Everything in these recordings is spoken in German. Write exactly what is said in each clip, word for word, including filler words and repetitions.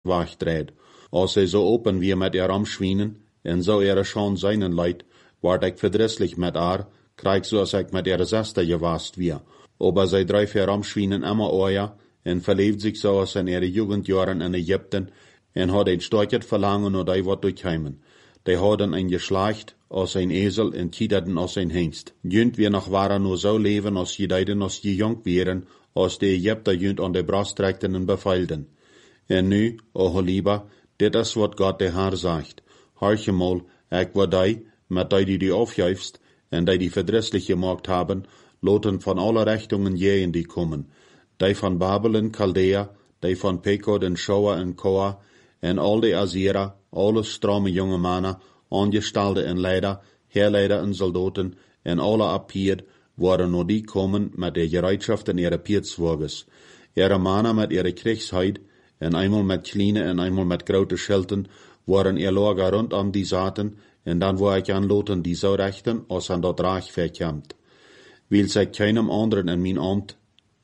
wegdreht. Als zij zo open wie met ihr omschwienen, en zo ihre schon seinen leid, ward ik verdrisslich met haar, krijg zoals ik met ihre Schwester gewast wie. Aber zij drijft ihr omschwienen immer oja, en verleeft sich zoals in ihre Jugendjahren in Ägypten, en had een storket verlangen und die wat durchheimen. Die hadden een geschlacht als een Esel en kiederden als een hengst. Jünt wir noch waren nur so leven als je deiden als je jong wären, als die Ägypter jünt an de Brust trekten en befeilden. En nu, o lieber, dit is wat Gott de Herr sagt. Horche mal, ik wat die, met die die die aufjuifst, en die die verdrisslich gemacht haben, loten von alle Richtungen jähen die kommen. Die von Babel en Chaldea, die von Pekod en Shoa en Koa, en al die Assyrer, alle strome jonge mannen, angestalde en leider, heerleider en soldaten, en alle appiert, waren nur die kommen met de gereitschaft in ihre Piertswagens. Ihre mannen met ihre Kriegsheid, en einmal met kleine en einmal met grote Schilden, waren ihr Lager rund um die zaten, en dan war ich anloten die so rechten, als an dat Reich verkämmt. Will sich keinem anderen in mein Amt,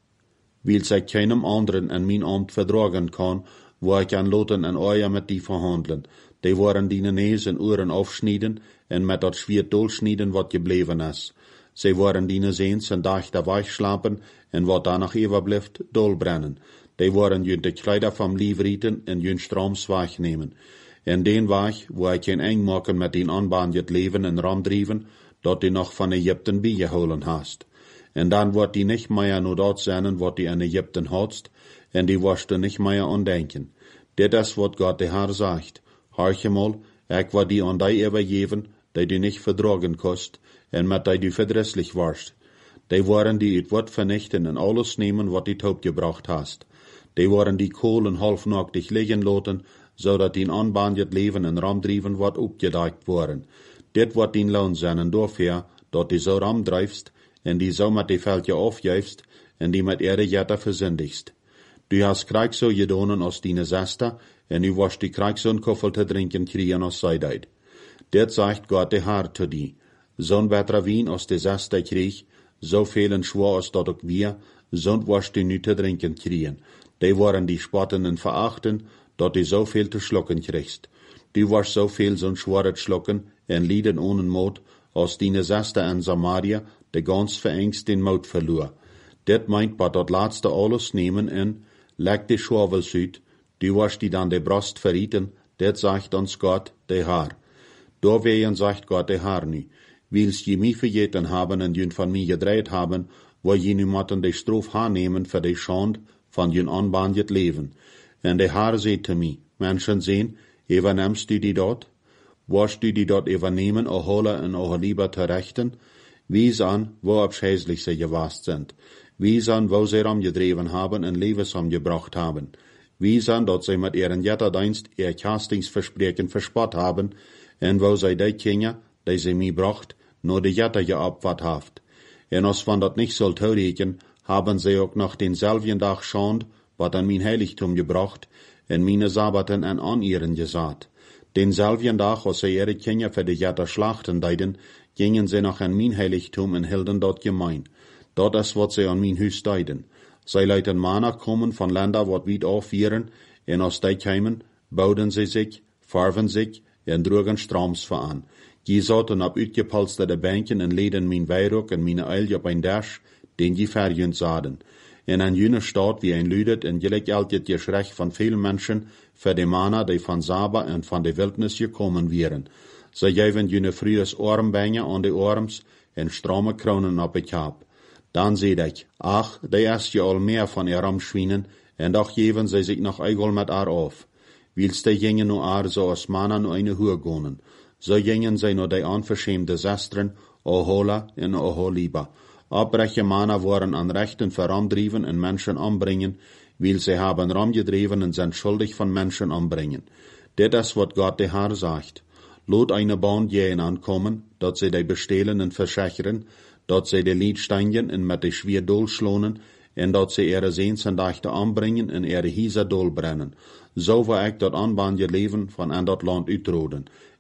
will sich keinem anderen in mein Amt verdragen kann, wo ich anloten en euer mit die verhandeln. Die waren die Nees en Ohren aufschneiden, en met dat Schwert durchschneiden, wat gebleven is. Sie waren die Seens en Dachter weichschlapen, en wat danach überblieft, dolbrennen. Die waren jünt de Kleider vom Liefrieten en jünt Stroms wegnehmen. En den Weg, wo ich kein eng maken met den anbandjet leven en ramdrieven, dat die noch von Ägypten beigeholen hast. En dan wordt die nicht mehr nur dort zijn, wat die in Ägypten hatst, en die wirst du nicht mehr andenken. Dit is wat Gott de Herr sagt. Horche mal, ik wil die an die übergeben, die die nicht verdragen kost, en met die du verdrisslich warst. Die waren die het Wort vernichten en alles nehmen, wat die taub gebracht hast. Die waren die Kohlen halfnacktig liegen laten, zodat die anbandjet leven en ramdrieven wat opgedeikt worden. Dit wordt die loon zijn en dafür, dat die zo ramdrijfst, en die zo met die veldje afjuifst, en die met ihre jetter verzündigst. Du hast krijg so gedonen als die Schwester, en nu was die krijg zo'n koffel te drinken kriegen als zij deed. Dit sagt Gott de Herr zu die. Zo'n beter wien als de Schwester krieg, so vielen schwor als dat ook wir, zo'n was die nu te drinken kriegen. Die waren die spotten en verachten, dat die so viel te schlucken kriegst. Du warst so viel zo'n schwaret schlucken en lieden ohne Mut, als die Schwester in Samaria, de ganz verengst den Mut verloor. Dit meint wat dat laatste alles nemen en, leg die Schwavels uit, du warst die dan de Brust verrieten, dit sagt ons Gott, de Herr. Doorwegen sagt Gott de Herr nu, wils je mij vergeten haben en jün van mij gedreht haben, wo je nu motten de Strof aannemen voor de schand van jün anbandjet leven. En de Herr zei te mij, Menschen sehen, übernimmst du die dort? Wirst du die dort übernehmen, o holen en o lieber te rechten? Wies an, wo abscheußlich sie gewast sind. Wies an, wo sie rumgedreven haben en Levens umgebracht haben. Wies an, dat sie mit ihren Jetterdienst ihr Castingsversprechen verspott haben, en wo sie die Kinder, die sie mir bracht, nur die Jetter geopfert haft. En als van dat nicht soll toereken, haben sie auch noch denselben Tag schand, wat an mein Heiligtum gebracht, en meine Sabbaten en an ihren gesaat. Denselben Tag, als sie ihre Kinder für die Jetter schlachten deiden, gingen sie noch an mein Heiligtum en hielden dort gemein. Dat is wat sie an mein Hus deiden. Sie leiten Männer kommen von Ländern, wat weit aufwieren, en als die kämen, bauden sie sich, farven sich, en drogen Stroms veran. Die saten op uitgepolsterde Bänken en leden mijn Weihrauch en mijn Eil op een Dash, den die verjünt saden. In een jüne Stadt wie ein Lüdet en gelijk altjet Geschrech van veel Menschen, für die Männer, die von Saba en van de Wildnis gekommen wären. Sie geven jüne frühes Armbänge an die Arms en stramme Kronen op het Kap. Dan seht ich, ach, die ist ja al mehr von ihr Ramschwienen, en doch geven sie sich noch eigel mit haar auf. Wils die gingen nur haar so als Männer nur eine Hur gonen. So gingen sie nur die unverschämte Sestren, o hola en o ho lieber. Abbreche Männer waren an Rechten verramdrieven en Menschen umbringen, weil sie haben ramgedreven en sind schuldig von Menschen umbringen. Dit is wat Gott de Herr sagt. Lot eine Band jähen ankommen, dat sie die bestehlen en verschecheren, dat sie die Liedsteinen en met die schwer dolschlonen, en dat sie ihre Sehnsendachte anbringen en ihre Hieser dolbrennen. So war ik dat anbandje leven van en dat land uitroden.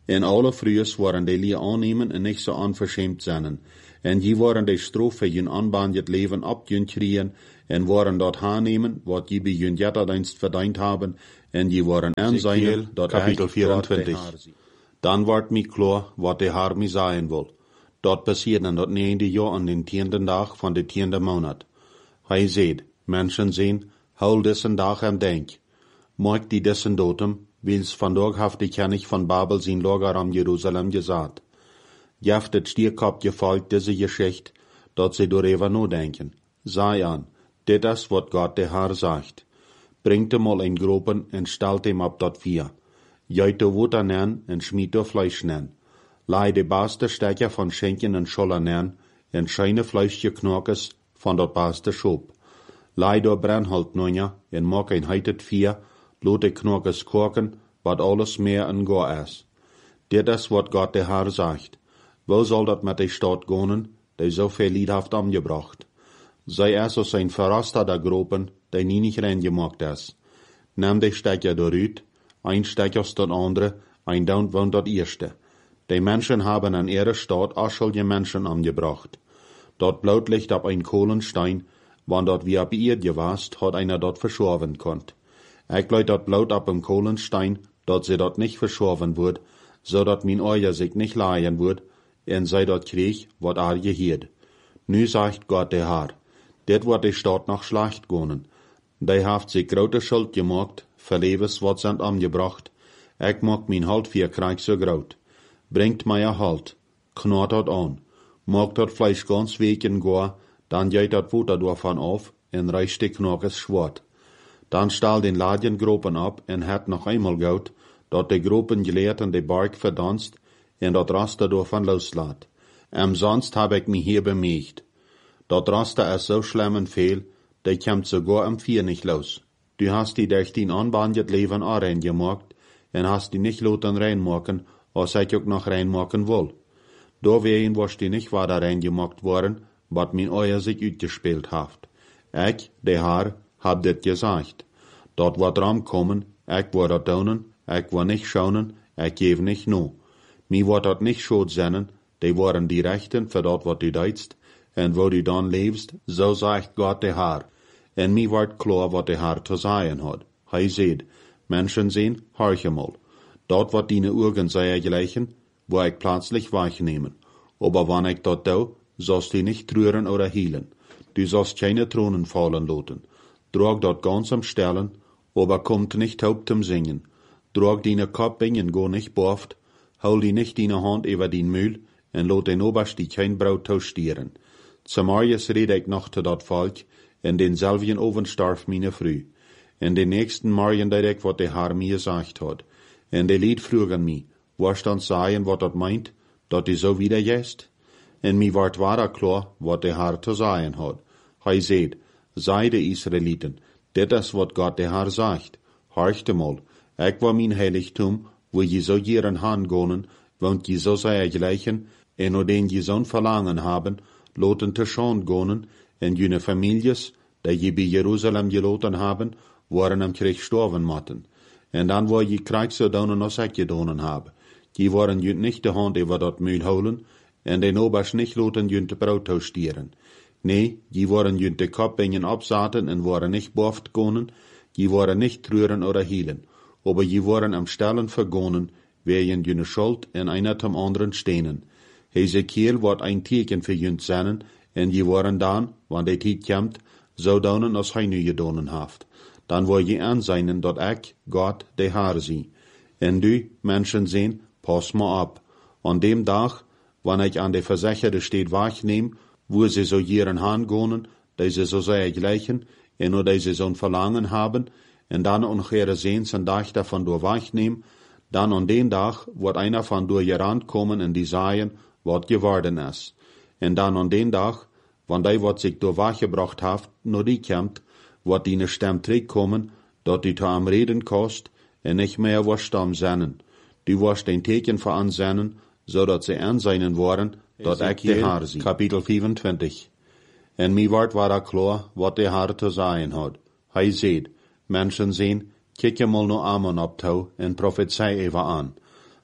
En alle frühes waren die Lie aannemen en nicht so unverschämt zijn. En je waren die strofe jun anbandet leven op jun kriegen, en waren dort aannemen, wat je bij jun jetterdienst verdient haben, en je waren aanzien, dat Kapitel vierentwintig. Dan wordt mij klar, wat de Haar mij zeggen wil. Dat passiert in dat negende jaar aan den tiende dag van de tiende maand. Hij zegt, mensen zien, hou dessen dag en denk. Maak die dessen datum, wils vandaag heeft de König van Babel zijn lager am Jerusalem gesagt. Jeft het stierkop gefolgt deze Geschichte, dat ze doorheen nadenken. Sei an, dit is wat Gott de Herr sagt. Bringt hem al in gropen en stelt hem op dat vier. Juit de Water nen en schmied de Fleisch nen. Lei de beste Stecker van Schenken en Scholler nen en scheine Fleischje Knorkes van dat beste Schop. Lei de Brennholt nonja en maak een heitet vier, lot de Knorkes koken, wat alles meer en goor is. Dit is wat Gott de Herr sagt. Wo soll dat met de Stadt gonen, die so viel Lied haft angebracht? Sei er so sein Verraster der Gropen, die nie nicht reingemacht is. Nimm de Stecker doorüt, ein Stecker aus dat andere, ein down wohnt dat erste. Die Menschen haben an ihrer Stadt aschelje Menschen angebracht. Dort Blutlicht ab ein Kohlenstein, wann dort wie ab ihr gewast, hat einer dort verschorven konnt. Ich leut dort Blut ab im Kohlenstein, dort sie dort nicht verschorven wird, so dat min Euer sich nicht leihen wird, en sei dort krieg, wat ar gehiert. Nu sagt Gott der Herr, dit wordt de Stadt noch schlecht gonen. Die haft sich grote Schuld gemacht, verlebes wat sind angebracht, ich mag min Halt vier Krieg so groot. Bringt mij a Halt, knort dat an, mag dat Fleisch ganz weken goa, dann jeit dat Futter davon auf, en reicht de Knorkes schwart. Dann stahl den Ladjengropen ab, en het noch einmal gout, dat de Gropen geleerd en de Bark verdanst, en dat Raster davon loslaat. Am sonst hab ich mich hier bemächt. Dat Raster is so schlimm en veel, de kommt sogar am Vier nicht los. Du hast die durch den anbandet Leben auch reingemacht, en hast die nicht loten reinmachen, als ich auch noch reinmachen will. Da wehen was die nicht weiter reingemacht worden, wat min Euer sich utgespielt haft. Ich, der Herr, hab dit gesagt. Dort wat ramkommen, ich war dat daunen, ich war nicht schaunen, ich geb nicht no. Mi wat dat nicht schuld sennen, die waren die Rechten für dat wat du deitst, en wo du dann lebst, so sagt Gott der Herr. En mi ward klar wat der Herr zu sagen hat. Hij seht, Menschen sehen, horche mal. Dort wat deine Augen sei gleichen, wo ich plötzlich wahrnehmen. Aber wann ich dort do, sollst du nicht rühren oder hielen. Du sollst keine Thronen fallen lassen. Drag dort ganz am Stellen, aber kommt nicht haupt zum Singen. Drag deine Kopfbingen go nicht borft, hol die nicht deine Hand über den Mühl, en lot den Oberst die kein Braut taustieren. Zamarius red ich noch zu dat Volk, en denselben Oven starf meine Früh. En den nächsten Morgen deed ich, wat der Herr mir gesagt hat. En de Lied frugen mi, was dann sagen, wat dat meint, dat die so wieder jest? En mi ward wahrer klar, wat der Herr zu sagen hat. Hij seht, sei de Israeliten, dit is wat Gott der Herr sagt. Horchte mal, ich war mein Heiligtum, wo je so jieren Hand gonen, woont je so sei gleichen, en o den je zo'n Verlangen haben, loten te schon gonen, en jene Families, die je bij Jerusalem geloten haben, waren am Krieg sterven motten. En dan war je Krieg so donen als ik gedonen habe. Die waren jünt nicht de Hand über dat Mühl holen, en den Oberst nicht loten jünt de Braut taustieren. Nee, die waren jünt de Kopfbingen absaten en waren nicht boft gonen, die waren nicht trüren oder hielen, aber die waren am Stellen vergonen, wegen jüne Schuld en einer zum anderen stehnen. Hesekiel wordt ein teken für jünt sennen, en die waren dan, wann de tijd komt, so donen als hij nu gedonen haft. Dan wil je aanzien dat ik, Gott, de Herr zie. En du, Menschen sehen, pass ma op. An dem Tag, wann ich an de Versicherte steht wahrnehm, wo sie so jieren hangonen, die sie so sehr gleichen, en nur die sie so ein Verlangen haben, en dann auch ihre Sehns en Tag davon durch wahrnehm, dann an den Tag wird einer von durch ihr rankommen en die sagen, wat geworden is. En dann an den Tag, wann die wat sich durch wachgebracht haft, nur die kommt, wat die ne Stem terugkommen, dat die ta am Reden kost, en nicht mehr was Stamm sennen. Die was den Teken veransennen, so dat sie anseinen worden, dat ik de Herr zie. Kapitel vierentwintig. En mi ward war er klar, wat de Herr te sagen hat. Hij seht, Menschen sehen, kijk je mal no Amen op touw en prophezei even an.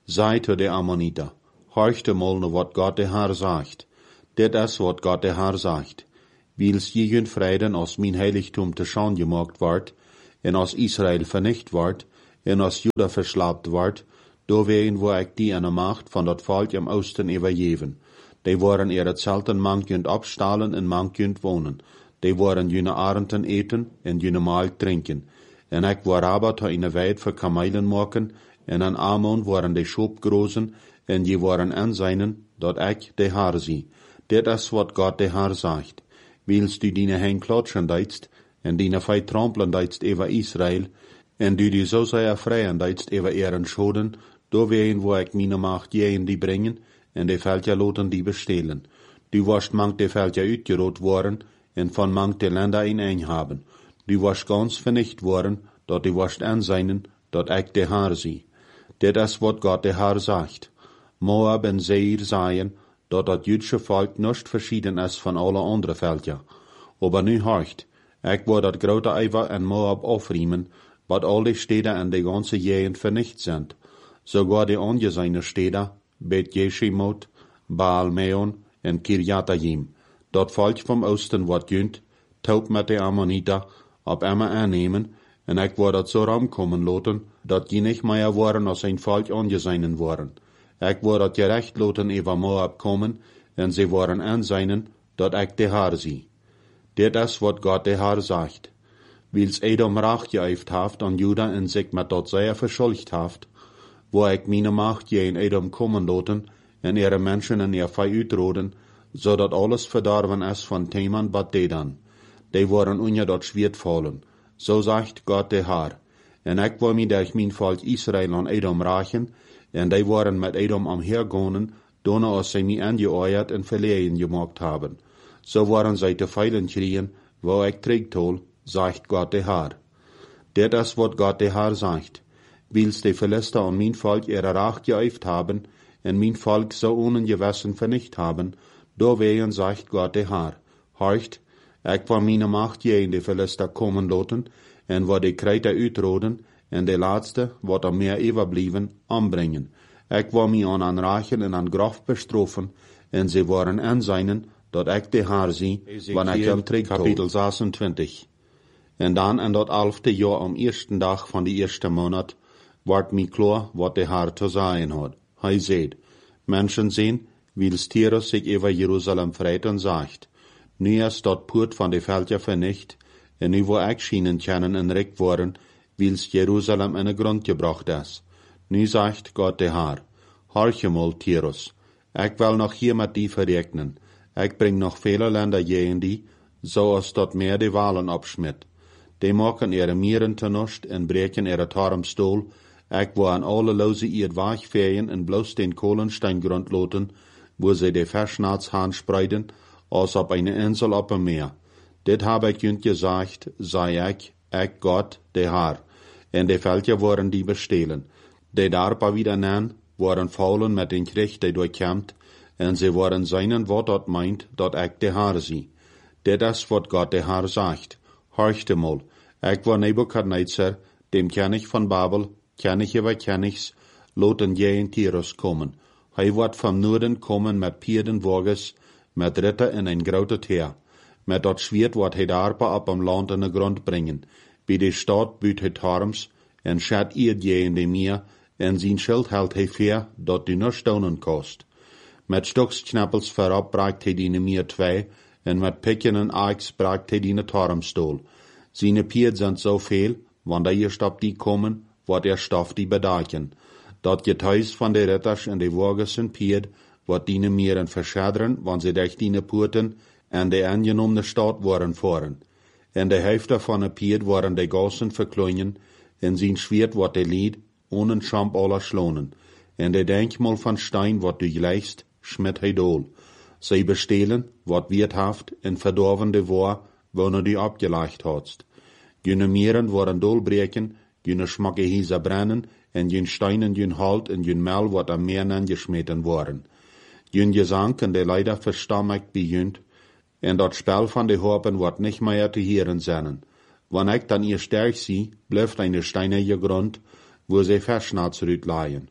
sei zu de Ammoniter, horchte mal ne wat Gott de Herr sagt. Dit is wat Gott de Herr sagt. Wils jeden Frieden aus mein Heiligtum te Schande gemacht ward, en aus Israel vernicht ward, en aus Juda verslapt ward, do ween wo ik die an de Macht van dat Volk im Osten übergeben. Die waren ihre Zelten mankend abstahlen en mankend wohnen. Die waren jene Arenden eten en jene Maal trinken. En ik war aber te eine Weid für Kamelen maken, en an Ammon waren die Schopgroßen, en je waren anseinen, dat ik de Haar zie. Dit is wat Gott de Haar sagt. Wils du dine hein klotschen deitst, en dine fei trampelen deitst over Israel, en du die so sehr freien deitst over ihren Schoden, do ween wo ik mine Macht jeen die bringen, en de Veltja loten die bestelen. Du warst mank de Veltja uitgerot worden, en van mank de Länder in een haben. Du warst ganz vernicht worden, dat du warst anseinen, dat ik de Haar zie. Dit is wat Gott de Haar sagt. Moab en Seir seien, dat dat jüdische Volk nicht verschieden ist von alle andere Völker. Aber nu horcht, ik wil dat grote Eiver en Moab aufriemen, wat al die Städte en de ganze Gegend vernicht sind. Sogar die angesehene Städte, Bet Jeshimot, Baal Meon en Kirjatayim. Dat Volk vom Osten wat jünt, taub met de Ammoniter, op emmer aannemen, en ik wil dat zo ramkommen loten, dat die nicht mehr waren als ein Volk angesehnen waren. Ik wil dat gerecht loten over Moab komen, en ze waren aanseinen, dat ik de Haar zie. Dit is wat Gott de Haar sagt. Wils Edom Rach geëift haft an Juda en zich met dat zeer verschuldigd haft, wo ik mine Macht je in Edom komen loten, en ihre Menschen en ihr Fei uitroden, zodat alles verdorven is van Teman bat Dedan. Die waren unja dat Schwert fallen. So sagt Gott de Haar. En ik wil mi durch mijn Volk Israel an Edom rachen, en die waren met Edom omhergegangen, donne als sie mi angeeuert en verlegen gemacht haben. So waren sie te feilen kriegen, wo ik trägtol, sagt Gott de Haar. Dit is wat Gott de Haar sagt. Wils die Philister an mein Volk ihre Rach geäuft haben, en mein Volk so ohne Gewissen vernicht haben, do wehen sagt Gott de Haar. Horcht, ik wil meine Macht je in die Philister kommen loten, en wo die Kreiter uitroden, en de laatste, wat er meer overblijven, ombrengen. Ik wil mij aan aanraken en aan graf bestrofen, en ze waren aanzijnen, dat ik de Haar zie, wanneer ik hem terug kapitel zesentwintig. En dan in dat elfde jaar am eersten dag van de eerste maand, wordt mij klaar wat de Haar te zeggen had. Hij zei, mensen zien, wils Tyrus zich over Jeruzalem vreit en zegt, nu is dat poort van de Veltja vernicht, en nu wo ik schienen kennen en rijk worden, wils Jeruzalem in de grond gebracht is. Nu zegt Gott de Haar, horche mal, Tyrus, ik wil nog hier met die verrekenen. Ik breng nog vele Länder tegen die, zoals dat meer de walen opschmidt. Die maken ihre mieren te nust en breken ihre tarmstoel. Ik wil aan alle loze iert wegvegen en bloos den Kohlensteingrund loten, wo sie de Verschnaats spreiden, als op eine Insel op een Meer. Dit heb ik junt gezegd, zei ik, ik Gott, de Haar. En de Veltja waren die bestelen. Die daarpa wieder nan, waren faulen met den Krieg, die durchkämmt, en sie waren seinen Wort dat meint, dat ik de Haar zie. Dit is wat Gott de Haar sagt. Horchte mal, ik war Nebukadnezar, dem König von Babel, König über Königs, loten je in Tyrus kommen. Hij wordt vom Norden kommen met Pierdenwagens, met Ritter in ein grote Heer. Met dat Schwert wordt hij daarpa op am land in de grond brengen. Bij de stad buit hij tarms, en schat ihr je in de Meer, en zijn schild held hij veer, dat die nur stonen kost. Met stoksknappels verop braakt hij die Meer twee, en met pikken en aaks braakt hij die tarmstoel. Zijn pierd zijn zo veel, wanneer je stop die komen, wordt er stof die bedaken. Dat getuis van de ritters en de wagens en pierd, wordt die Meren verschaderen, wanneer ze durch die poorten en de aangenomene stad worden voeren. En de helft van de pierd worden de gassen verkleinen, en zijn Schwert wordt de lied, ohne Schamp aller schlonen. En de denkmal van Stein wordt du gleichst, schmidt hij dool. Zij bestelen, wat wirthaft en verdorven de war, wanneer du abgelegt hast. Jene Meren worden doolbreken, jene schmakke hieser brennen, en jene Steinen jene halt en jene Mel wordt am Meer geschmeten worden. Jene Gesang en de leider verstammigt bij jünt, en dat spel van de Horpen wordt nicht mehr te hören zijn. Wanneer ik dan ihr sterk zie, blijft eine steinige Grund, wo sie Verschnaats uitlaaien.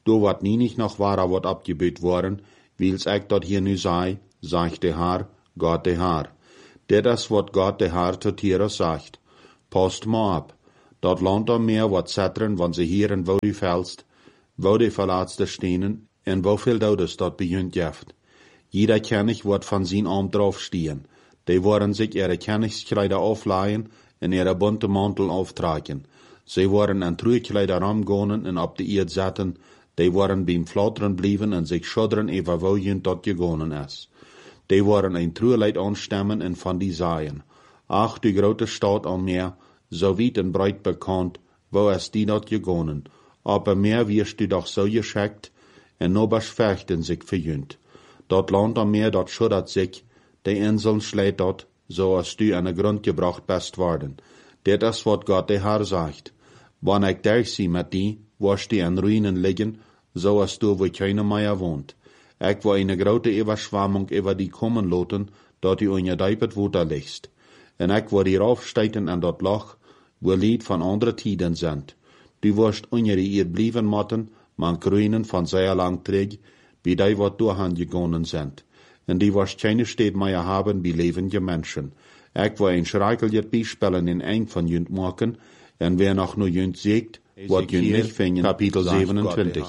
Do wat nie nicht noch wahrer wat abgebüht worden, wils ik dat hier nu sei, sagt de Herr, Gott de Herr. Dit is wat Gott de Herr tot Tyrus sagt. Post ma ab. Dat land am Meer wat zetteren, wann sie hier en wo die velst, wo die verlaatste stenen, en woveel dodes dat bejunt jeft. Jeder König wordt van zijn arm draufstehen. Die worden sich ihre Königskleider aufleihen en ihre bunte Mantel auftragen. Sie worden in Truikleider ramgonen en op de eerd zetten. Die worden beim Flatteren blijven en sich schudderen even wo junt dat gegonen is. Die worden ein Trueleid anstemmen en van die zaaien. Ach, die grote stad am Meer, so weit en breit bekannt, wo es die dat gegonen. Aber mehr wirst du doch so geschickt, en nobers fechten sich verjünt. Dat Land am Meer, dat schuddert sich, die Inseln schlägt dort, so als du an den Grund gebracht bist worden. Dit is wat Gott der Herr sagt. Wann ich durchzie mit die, wirst du an Ruinen liegen, so als du, wo keiner mehr wohnt. Ich will eine grote Überschwemmung über die kommen lassen, dat du in je Deipet Water liegst. En ich will dir aufsteigen an dat Loch, wo Lied von anderen Tiden sind. Du wirst unter die Erde blieben matten, man Ruinen von sehr lang träg, wie die wat durchgegangen sind. En die wirst keine Städte mehr haben wie lebende Menschen. Ich will ein schreckliches Beispiel in ein von jünt machen, en wer noch nur jünt siegt, wat jünt nicht finden, Kapitel siebenundzwanzig.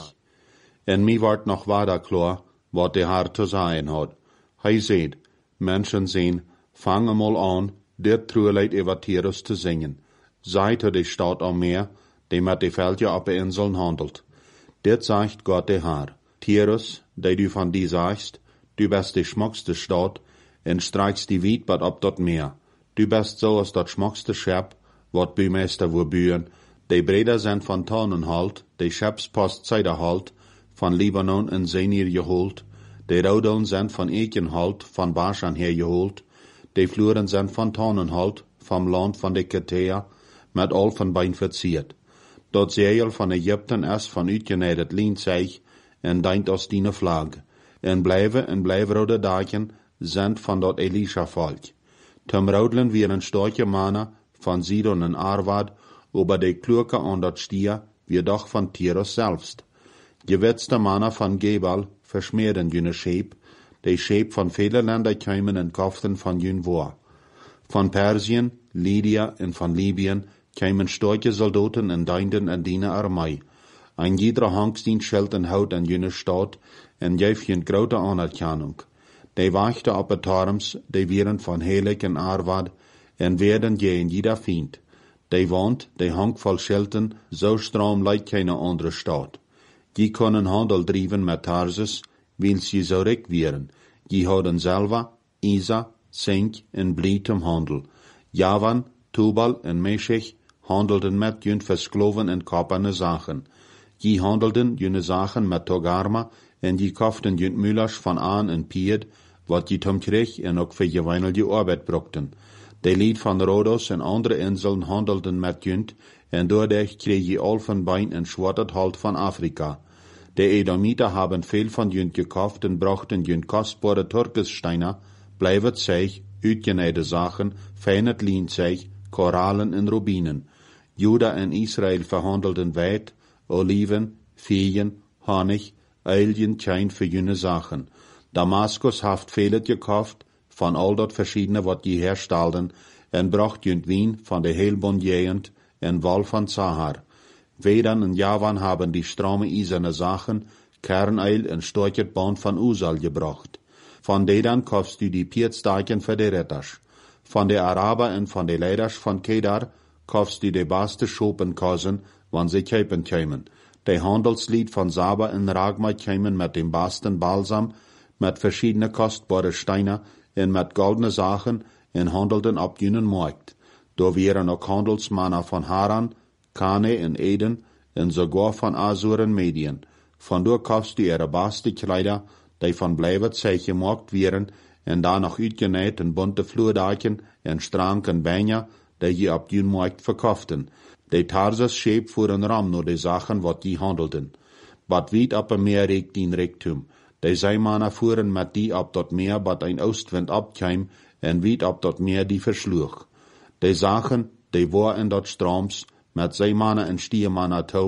En mir wird noch weiter klar, wat der Herr zu sagen hat. Hij seht, Menschen sehen, fangen mal an, dit Trueleid über Tyrus zu singen. Seid er die Stadt am Meer, die mit die Felder auf den Inseln handelt. Dit sagt Gott der Herr. Tyrus, die du von die sagst, du bist die schmuckste Stadt, en streichst die Wietbad ab dort Meer. Du bist so als dat schmuckste Schep, wat Bühmeister wo bühen, die Breder sind von Tannenhalt, die Schepspost Zeiderhalt, von Libanon en Senir geholt, die Rodeln sind von Ekenhalt, von Baschan her geholt, die Fluren sind von Tannenhalt, vom Land von de Ketea, mit all von Bein verziert. Dat Seil von Ägypten is van uitgeneidet lienzeig, en deint aus die Flag. En blijven en blijvrode dagen sind van dat Elisha-Volk. Tom Rodlen weer een storche Mana van Sidon en Arvad, ober de Klurke an dat Stier, wie doch van Tyrus selbst. Gewetzte Mana van Gebal verschmeerden jüne Scheep, de Scheep van vele Länder kämen en kauften van jün Wohr. Van Persien, Lydia en van Libyen kämen starke Soldaten en deinden en diene Armee. Ein jeder Hangstdienst schelten hout en jüne Staat en geef jün grote Anerkennung. Die wachte op het Tarms, die wieren van Helik en Arvad en werden je in jeder Fiend. Die woont, die hangt vol Schelten, so stram leidt keine andere Staat. Die können Handel drijven met Tarsus, wils je zo rik wieren. Die houden Selva, Isa, Sink en Blietum Handel. Javan, Tubal en Meshech handelden met jün verskloven en kaperne Sachen. Die handelden jüne Sachen met Togarma en die kauften jün Müllers van Aan en Pied, wat die tom kreeg en ook voor je die arbeid brokten. De lied van Rhodos en andere inseln handelden met jünt en doordat kreeg je al van Bein en schwattert halt van Afrika. De Edomiter haben veel van jünt gekauft en brachten jünt kostbare Turkessteiner, blijvet zeig, uitgeneide Sachen, feinet lienzeig, Korallen en Rubinen. Juda en Israel verhandelden weit, Oliven, Feen, Honig, Eiljen, Tjein für jüne Sachen. Damaskus haft vielet gekauft, van al dat verschiedene wat die herstalden, en bracht jünt Wien van de heelbon jegend en Wal van Zahar. Wedan en Javan haben die strome iserne Sachen, Kerneil en storchet Band van Usal gebracht. Van Dedan kaufst du die Pietstaken für de Retters. Van de Araber en van de Leiders van Kedar kaufst du de baste Schopenkassen, wann sie käpen kämen. De Handelslied van Saba en Ragma kämen mit dem basten Balsam, mit verschiedene kostbare Steine en mit goldene Sachen en handelten ab jünen Markt. Da wären auch Handelsmänner von Haran, Kane en Eden en sogar von Asur en Medien. Von dort kaufst du ihre baste Kleider, die von blijvet zij gemaakt wären, en da noch uitgenäht en bunte Flurdaken en stranken Beine, die je op jün Markt verkauften. De Tarsus scheep voor een ram nur de Sachen, wat die handelten. Wat wiet op een meer regt dien Rektum. De Zeemaner fuhren met die op dat meer, wat een Oostwind abkeim, en wiet op dat meer die versloeg. De Sachen, die war in dat Stroms, met Zeemaner en Stiermaner taub,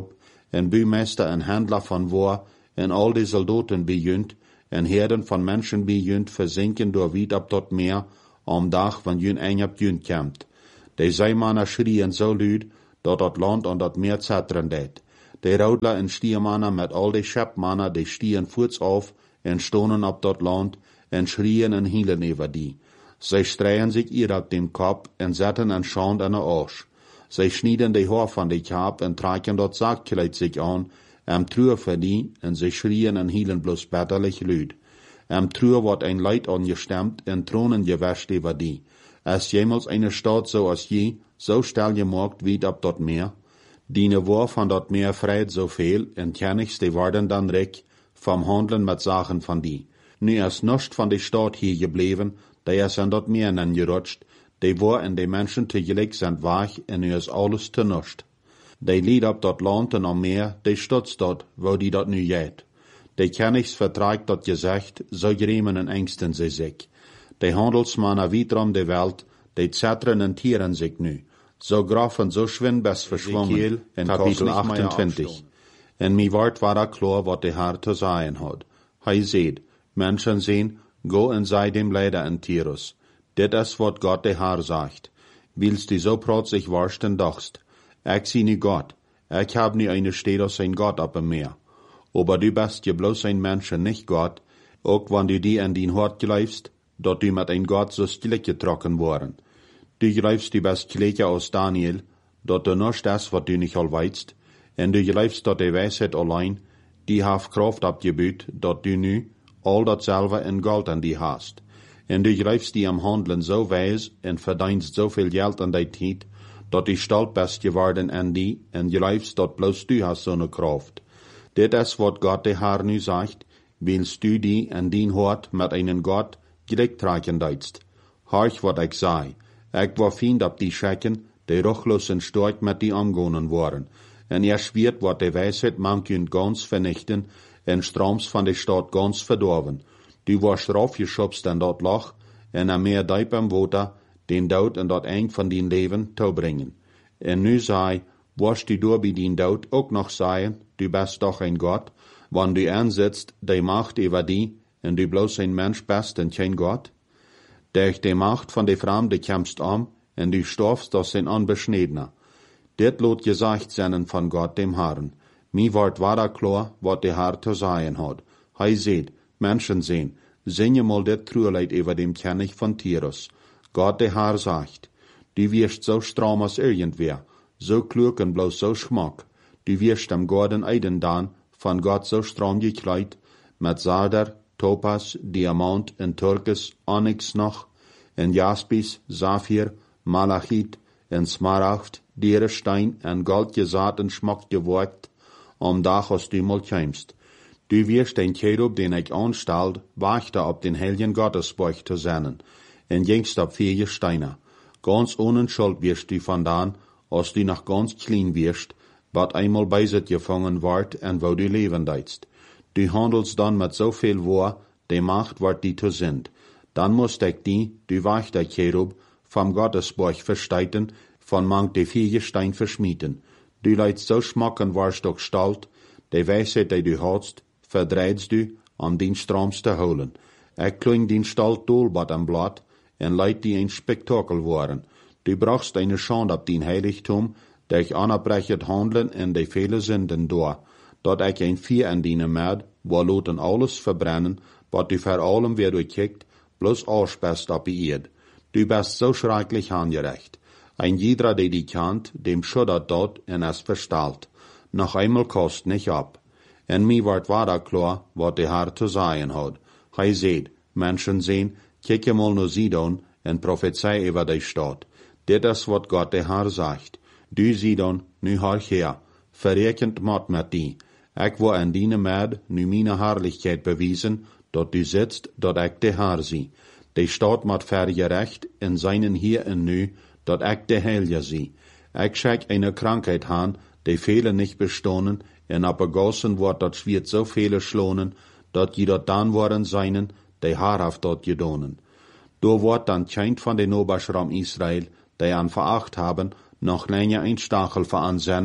en Bühmeister en Händler van War, en al die Soldaten bejunt, en Herden van Menschen bejunt, versinken door wiet op dat meer, om dag van jun een op jun komt. De zeemannen schrien zo luid, dat dat land aan dat meer zetteren deed. De roudler en stiermannen met al die schepmannen, die stieren voets af, en stonden op dat land, en schrien en hielen over die. Zij streien zich ihr op dem kop, en zetten een schand aan de oors. Zij schnieden de haar van de kap, en trekken dat zakkleid zich aan, am truur voor die, en zij schrien en hielen bloos bitterlich luid. Am truur wordt een leid angestemmt, en tronen gewäscht over die. Als jemals eine Stadt so als je, so stel je maakt wie op dat meer, die war van dat meer vreit zoveel, en kennigs die worden dan rijk, vom handelen met zaken van die. Nu is nichts van de stad hier gebleven, die is aan dat meer nan gerutscht, die war en de mensen tegelijk zijn weg, en nu is alles te nichts. Die lied op dat land en am meer, die stutzt dat, wo die dat nu jet. Die kennigs vertragt dat gezegd, zo gremen en engsten ze zich. De handelsmannen wiederum de Welt, die zetteren en tieren zich nu. So graf en so schwind best verschwommen, in kapitel achtentwintig. En mi wordt war er klar, wat de Herr te zeggen had. Hij zeid, Menschen zien, go en sei dem Leider in Tyrus. Dit is wat Gott de Herr sagt. Willst du so protzig warsten dachst? Ich zie nu Gott. Ich hab nu eine Stede als ein Gott op dem Meer. Aber du bist je bloß ein Mensch en nicht Gott, ook wann du die in din Hort geleifst, dat du mit ein Gott so stille getrokken worden. Du geleifst du best gleiche aus Daniel, dat du nicht das, wat du nicht al weißt, en du geleifst dat de Weisheit allein, die haf Kraft abgebüht, dat du nu all datselbe in Gold an die hast. En du geleifst die am Handeln so weis, en verdienst so viel Geld an die Tijd, dat du stolz bist geworden an die, en geleifst dat bloß du hast so ne Kraft. Dit is wat Gott de Herr nu sagt, willst du die an din Hort mit einen Gott gleich tragen deitst. Horch wat ich sei, ich war fiend ab die Schecken, die ruchlos en stark mit die angonen waren, en er schwert wat de Weisheit manchen ganz vernichten, en stroms van de Stadt ganz verdorven. Du warst raufgeschubst in dat Loch, en am meer diep am Water, den Dood en dat eng van din Leben te bringen. En nu sei, warst du door bij din Dood ook nog sagen, du bist doch ein Gott, wann du ansitzt, die Macht über die, en du bloß ein Mensch bist en kein Gott? Durch die Macht von de Fremde kämpfst am, en du storfst als ein Unbeschniedener. Dit lot gesagt seinen von Gott dem Herrn. Mi ward wada klar, wat de Herr zu sagen hat. Hij seht, Menschen sehen, singe mal dit Trueleid über dem König von Tyrus. Gott de Herr sagt, du wirst so stram als irgendwer, so klug en bloß so schmack. Du wirst am Gordon Eiden dan, von Gott so stram gekleid, mit Sarder, Topas, Diamant en Türkis, Onyx noch, en Jaspis, Saphir, Malachit, en Smaragd, Dierestein en Gold gesaat en schmack geworkt, om dag als du mal kämst. Du wirst den Cherub, den ich anstalt, wachte op den heiligen Gottesburg zu sennen, en jengst op vier Steine. Ganz ohne Schuld wirst du vandaan, als du noch ganz clean wirst, wat einmal beiset gefangen ward en wo du leben deitst. Du handelst dann mit so viel Wahr, die Macht wird die zu sind. Dann musst ich die, du wachter Cherub, vom Gottesburg versteiten, von manch de vier Stein verschmieden. Du leidst so schmacken warst doch stalt, de Weisheit, die du hast, verdreidst du, um den Stroms zu holen. Ich kling den Stalt dolbad am Blatt, en leid die ein Spektakel waren. Du brauchst eine Schande ab den Heiligtum, dich anabrechet handeln en de viele Sünden door, dat ich ein Vier an dienen med, wo loten alles verbrennen, wat du vor allem wer du kickt, bloß ausspäst ab die Erd. Du bist so schrecklich angerecht. Ein jeder, der die kannt, dem schuddert dort en es verstahlt. Noch einmal kost nicht ab. En mi ward wada klar, wat de Herr zu sagen hat. Hij seht, Menschen sehen, kicke mal nur Sidon en prophezei über die Stadt. Dit is wat Gott de Herr sagt. Du Sidon, nu horch her, verrekend mat met die. Ich war an dine med nu meine Herrlichkeit bewiesen, dat du sitzt, dat ich de Herr sie. De Stadt mat vergerecht in seinen hier en nu, dat ich de Heilige sie. Ich schick eine Krankheit han, die viele nicht bestohnen, en abgegossen wird, dat wird so viele schlonen, dat jeder dann worden seinen, die haarhaft dort gedonen. Do wird dann kein von den Oberschraum Israel, die an veracht haben, noch länger ein Stachel veransennen,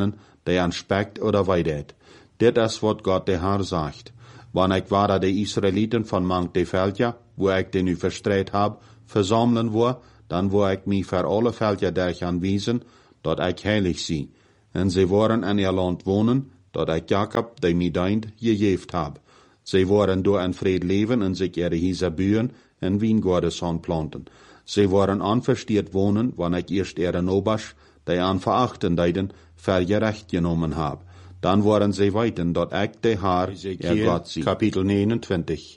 der an spekt oder weidet. Dit is wat Gott der Herr sagt. Wann ich war de Israeliten von mank de Velja, wo ich den nu verstreit hab, versammeln wo, dann wo ich mich für alle Velja derch anwiesen, dort ich heilig sie. En sie waren in ihr Land wohnen, dort ich Jakob, de mi deint, gejeft hab. Sie waren door in Fried leben en sich ihre Hieser bühen en Wiengordes planten. Sie waren anverstiert wohnen, wann ich erst ihre Nobasch, die an verachten deiden, vergerecht genommen hab. Dann waren sie weiten, dort ich de Haar, ihr Gott sie. Kapitel neunundzwanzig.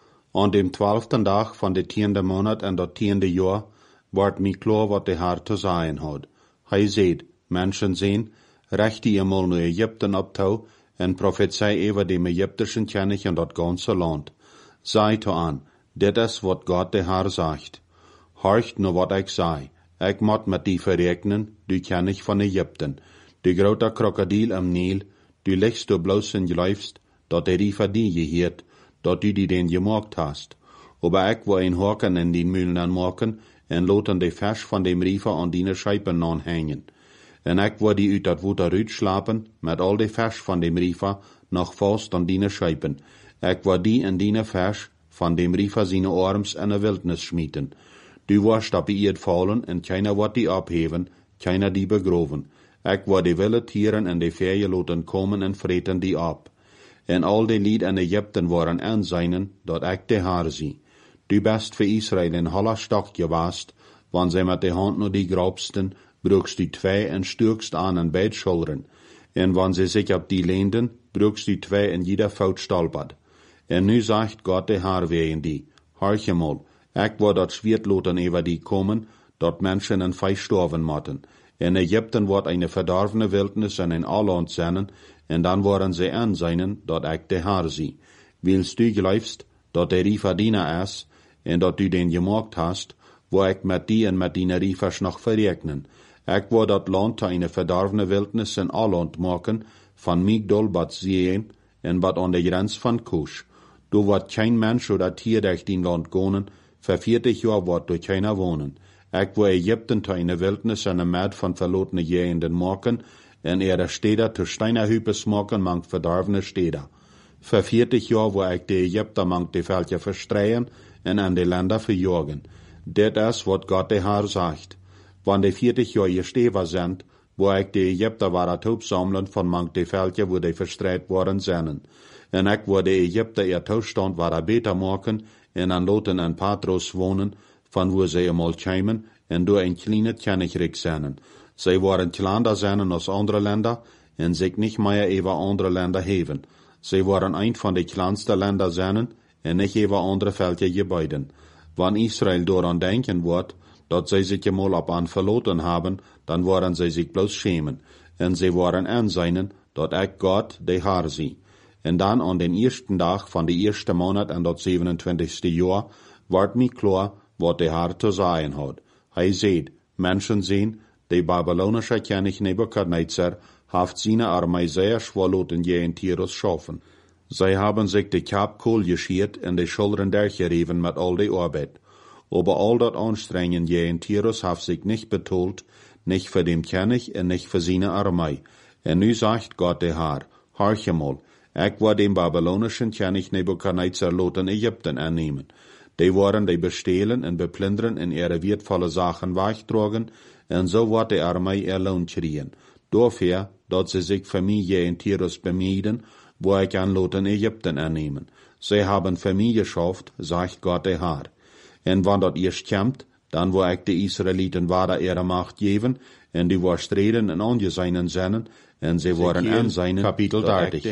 An dem zwölften Tag von de tiende Monat en dat tiende Jahr, ward mi klar, wat de Haar zu sein hat. Hij seht, Menschen sehen, recht die einmal nur Ägypten abtau, en prophezei über dem ägyptischen König und dat ganze Land. Sei to an, dit is wat Gott de Herr sagt. Horcht nur wat ich sei. Ich mot mit die verregnen, du König von Ägypten. Du groter Krokodil am Nil, du legst du bloß in läufst, dat der Riefer die gehiert, dat du die den gemacht hast. Aber ich wo ein Haken in den Mühlen anmachen, en loten de Fisch von dem Riefer an die Scheiben anhängen. En ich wo die uit dat Wuter rüt schlapen, mit all de Fisch von dem Riefer noch fast an die Scheiben. Ich wo die in die Fisch von dem Riefer seine Arms in der Wildnis schmieden. Du warst ab ihr fallen, en keiner wird die abheben, keiner die begroven. Ich wo die wilde Tieren in de Ferien loten kommen en freten die ab. En al die Lied in Ägypten waren anseinen, dat ich de Haar sie. Du bist für Israel in holler Stock gewast, wann sie mit de Hand nur die grobsten, brugst du zwei en stürkst an en beid Schultern. En wann sie sich ab die lehnden, brugst du zwei in jeder Faut stolpert. En nu sagt Gott de Haar wegen die, horche mal, ich wo dat Schwertloten über die kommen, dort Menschen en Fei storven motten. In Ägypten wird eine verdorvene Wildnis in ein Alland sein, en dann waren sie anseinen, dort ich de Haar sie. Willst du gläufst, dort der Riefer diener is, en dort du den gemacht hast, wo ich mit die en mit die Riefers noch verregnen. Ich wo dat Land eine verdorvene Wildnis in Alland machen, von Migdol bat sehen, en bat an der Grenz von Kusch. Du wird kein Mensch oder Tier durch den Land gehen, für vierzig Jahr wird durch keiner wohnen. Ich wo Ägypten to eine Wildnis en een Mad von verlotene Jähenden machen, en ihre Städter zu Steinerhüpes machen, mank verdorvene Städter. Für vierzig Jahr wo ich die Ägypter mank die Völker verstreien, en an die Länder verjagen. Dit is wat Gott de Herr sagt. Wann die vierzig Jahr gesteven sind, wo ich die Ägypter war at sammeln von mank die Völker, wo die verstreit worden sind. En ich wo die Ägypter ihr Toestand war beter machen, en an loten en Patros wohnen, von wo sie einmal kämen, en door ein kleines Königreich seien. Sie waren kleiner seien als andere Länder, en sich nicht mehr über andere Länder heben. Sie waren ein von den kleinsten Ländern seien, en nicht über andere Völker Gebäuden. Wann Israel daran denken wird, dass sie sich einmal ab an verloren haben, dann waren sie sich bloß schämen, en sie waren anseinen, dass ich Gott de Herr sie. En dann an den ersten Tag von der ersten Monat an das siebenundzwanzigste Jahr, ward mir klar, wat de Herr zu sagen hat. Hij seht, Menschen sehen, de babylonische König Nebukadnezar haft seine Armee sehr schwaloten je in Tirus schaffen. Sie haben sich de Kapkohl geschiert en de Schultern durchgerieben mit all de Arbeit. Aber all dat Anstrengen je in Tirus haft sich nicht betont, nicht für den König en nicht für seine Armee. En nu sagt Gott de Herr, horche mal, ich war dem babylonischen König Nebukadnezar loten Ägypten annehmen. Die waren die bestehlen en beplündern en ihre wertvolle Sachen wegtragen, en so wat die Armee ihr Lohn kriegen. Dafür, dat sie sich für mich je in Tirus bemühen, wo ich an loten Ägypten annehmen. Sie haben für mich geschafft, sagt Gott der Herr. En wann dat erst kommt, dann wo ich die Israeliten wada ihre Macht geben, en die war streden en angeseinen seinen, en sie waren an seinen, Kapitel dreißig.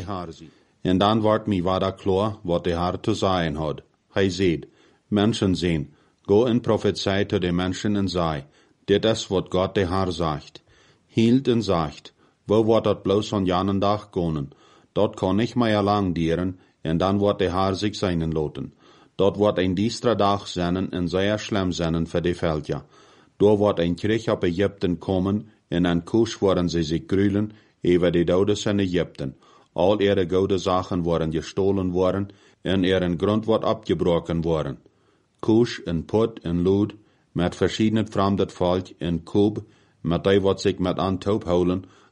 En dann ward mir wada klar, wat der Herr zu sagen hat. Hij seht, Menschen sehen, go in Prophezei zu den Menschen und sei, dit is wat Gott der Herr sagt. Hielt und sagt, wo wird dat bloß an janen Tag gehen? Dort kann nicht mehr lang dieren, en dann wird der Herr sich seinen loten. Dort wird ein diestrer Tag sein en sehr schlimm sein für die Völker. Dort wird ein Krieg auf Ägypten kommen, en an Kusch werden sie sich grühlen, über die Todes in Ägypten. All ihre gute Sachen waren gestohlen worden, en ihren Grund wird abgebrochen worden. Kusch en Put en Lud, mit verschiedenen fremden Volk en Kub, mit die wat sich mit an Taub holen,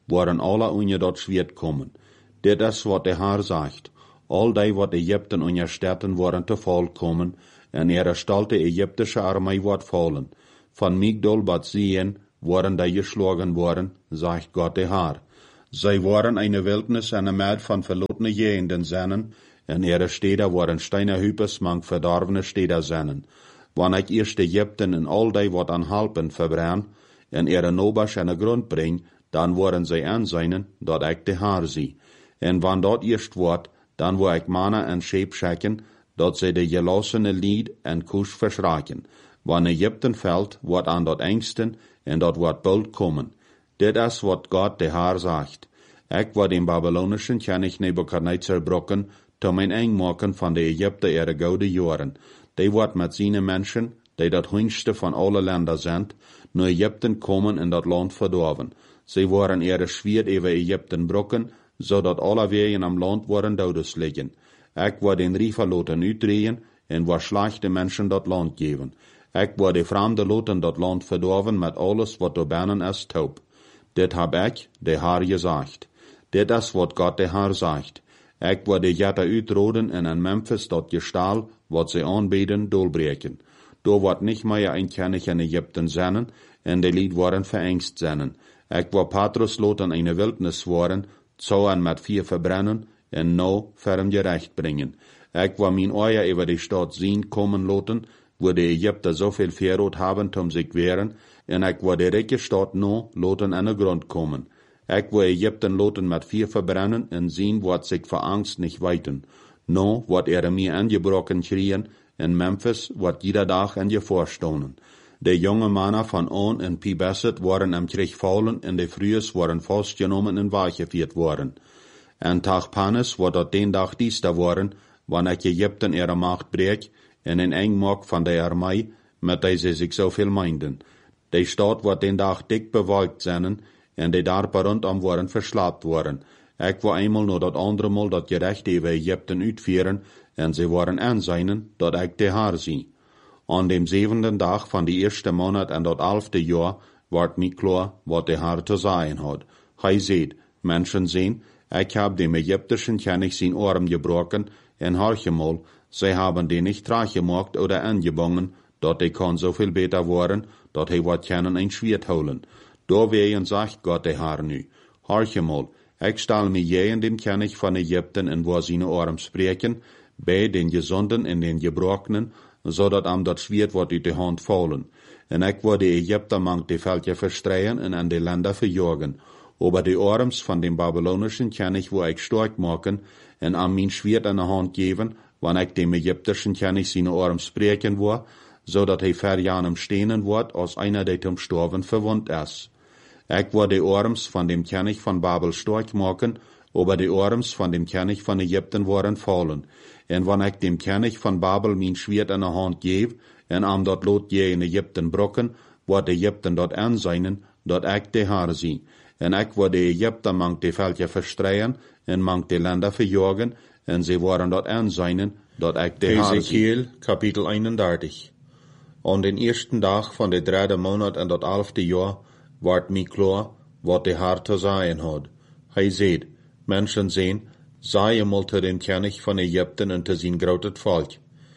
waren alle unje dort schwert kommen. Dit is wat de Haar sagt. All die wat Ägypten unje Städten waren te val kommen, en ihre stalte ägyptische Armee wat fallen. Van Migdol bat Sien waren die geschlagen worden, sagt Gott de Haar. Zij waren eine Wildnis en een Meid van verlotene Jehenden zennen, en ihre Städte waren steinerhüpes mang verdorvene Städte zennen. Wanneer ik eerst Ägypten en al die wat aan halpen verbrenn, en ihre Nobers aan de grond breng, dan worden zij aanzien dat ik de Haar zie. En wanneer dat eerst wordt, dan wil ik mannen en scheep schikken, dat zij de gelossene lied en kus verschraken. Wanneer Ägypten valt, wordt aan dat engsten, en dat wordt bald komen. Dit is wat God de Haar zegt. Ik wil den Babylonischen König Nebukadnezar brokken, te mijn eng maken van de Egypte ihre gouden jaren. Die wordt met zijn mensen, die dat hunste van alle landen zijn, naar Egypten komen en dat land verdorven. Zij worden ihre schwert over Egypten brokken, zodat alle wegen am land worden dodes liggen. Ik wil den Riefer loten uitdrehen, en wil slechte mensen dat land geven. Ik wil de vreemde loten dat land verdorven met alles wat er binnen is taub. Dit heb ik, de Haar, gezegd. Dit is wat God de Haar zegt. Ik wil de Jette uitroden en in Memphis dat gestal, wat ze aanbieden, doorbreken. Door wordt niet meer een König in Ägypten zijn, en de lied worden verengst zijn. Ik wil Patrus loten eine Wildnis worden, zo en met vier verbrennen, en no ferm gerecht brengen. Ik wil mijn ogen over de stad zien komen loten, wo de Ägypter zoveel verrood hebben om zich weren, en ik wil de rijke stad no loten aan de grond komen. Ik wil Ägypten loten met vier verbrennen en zien wat zich voor angst niet weten. No wat er mir aangebroken krieën, en Memphis wat jeder dag aan je voorstonen. De jonge mannen van On en Pi-Besset waren am Krieg vallen en de Frühes waren vastgenomen en weggevierd worden. En Tachpanes wat dat den dag diester waren, wanneer Ägypten ihre macht breek, en een eng maak van de armee, met deze zich zoveel meinden. De stad wordt den dag dik bewolkt zijn, en de dorpen rondom worden verslaapt worden. Ik wil eenmaal nog dat andere mal dat gerecht over Ägypten uitvieren, en ze worden aanzien dat ik de Haar zie. Aan dem zevende dag van de eerste maand en dat elfde jaar wordt mij klaar wat de Haar te zeggen had. Hij zei, mensen zien, ik heb dem Ägyptischen König zijn arm gebroken, en harchemal, zij hebben die niet teruggemaakt oder aangebangen, dat hij kan zoveel beter worden, dat hij wat kunnen een schwert houden. Doorwegen zegt God de Haar nu, harchemal, ik stel mij je dem König van Ägypten en wil zijn arm spreken, bij den gezonden en den gebrokenen, zodat am dat schwert wordt uit de hand vallen. En ik wil de Ägypter mang de veldje verstreien en aan de landen verjagen. Aber de arms van den Babylonischen König wil ik sterk maken en am mijn schwert in de hand geven, wanneer ik dem Ägyptischen König zijn arm spreken wil, zodat hij verjanem stenen wordt als einer die zum Sterben verwund is. Ik wil de arms van dem König van Babel sterk maken, aber de arms van dem König van Ägypten worden vallen. En wanneer ik dem König van Babel mijn schwert in de hand geef, en am dat lot je in Ägypten brokken, wordt Ägypten dat aanzien, dat ik de Haar zie. En ik wil de Ägypter mang de veldje verstreien, en mang de landen verjagen, en ze worden dat aanzien, dat ik de Haar zie. Ezekiel, kapitel eenendertig. Aan den eersten dag van de derde maand en dat elfde jaar, wordt mij klaar, wat de Haar te zeggen had. Hij zei, mensen zien, zei eenmaal te den König van Ägypten en te zijn groot volk.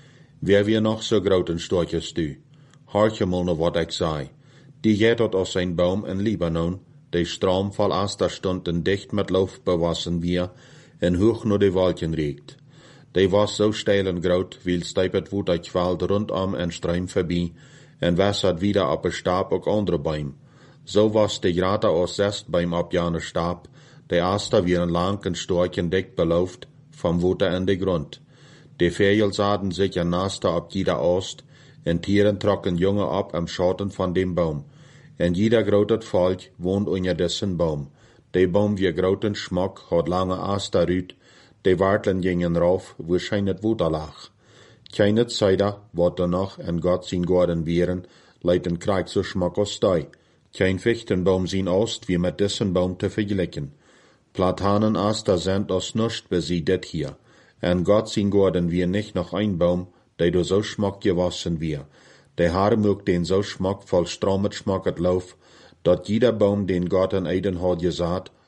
Wer wir noch so groten storches du? Hartje mal noch wat ik zei. Die geht dort aus sein Baum in Libanon, de Strom voll Aster stund en dicht met Lauf bewassen wir, en hoch nur de Wolken regt. De was so steil en groot, wie steipet woed ik kwalt rondom en streim voorbij, en wässert wieder op een Stab ook andere Bäum. So was de Grate aus zest beim abjane Stab, de Aster wieren lang en stork en dicht belauft, vom Water in de Grund. De Vögel sahen sich ein Naster ab jeder Ost, en Tieren trocken Junge ab am Schatten von dem Baum. En jeder grotet Volk wohnt unter dessen Baum. De Baum wie groten Schmuck hat lange Aster rüt, de Wartlen gingen rauf, wo scheinet Wuter lach. Keine Zeiter, wat er noch en Gott sin Gorden wären, leiten Krieg so Schmuck aus Stei. Kein Fichtenbaum sin Ost wie mit dessen Baum te vergleichen. Platanenaster sind aus nuscht besiedet hier. En Gott sin Gorden wir nicht noch ein Baum, der du so schmuck gewassen wir. Der Haar mögt den so schmuck voll stromet schmucket Lauf, dat jeder Baum den Gott an Eden hat gesagt,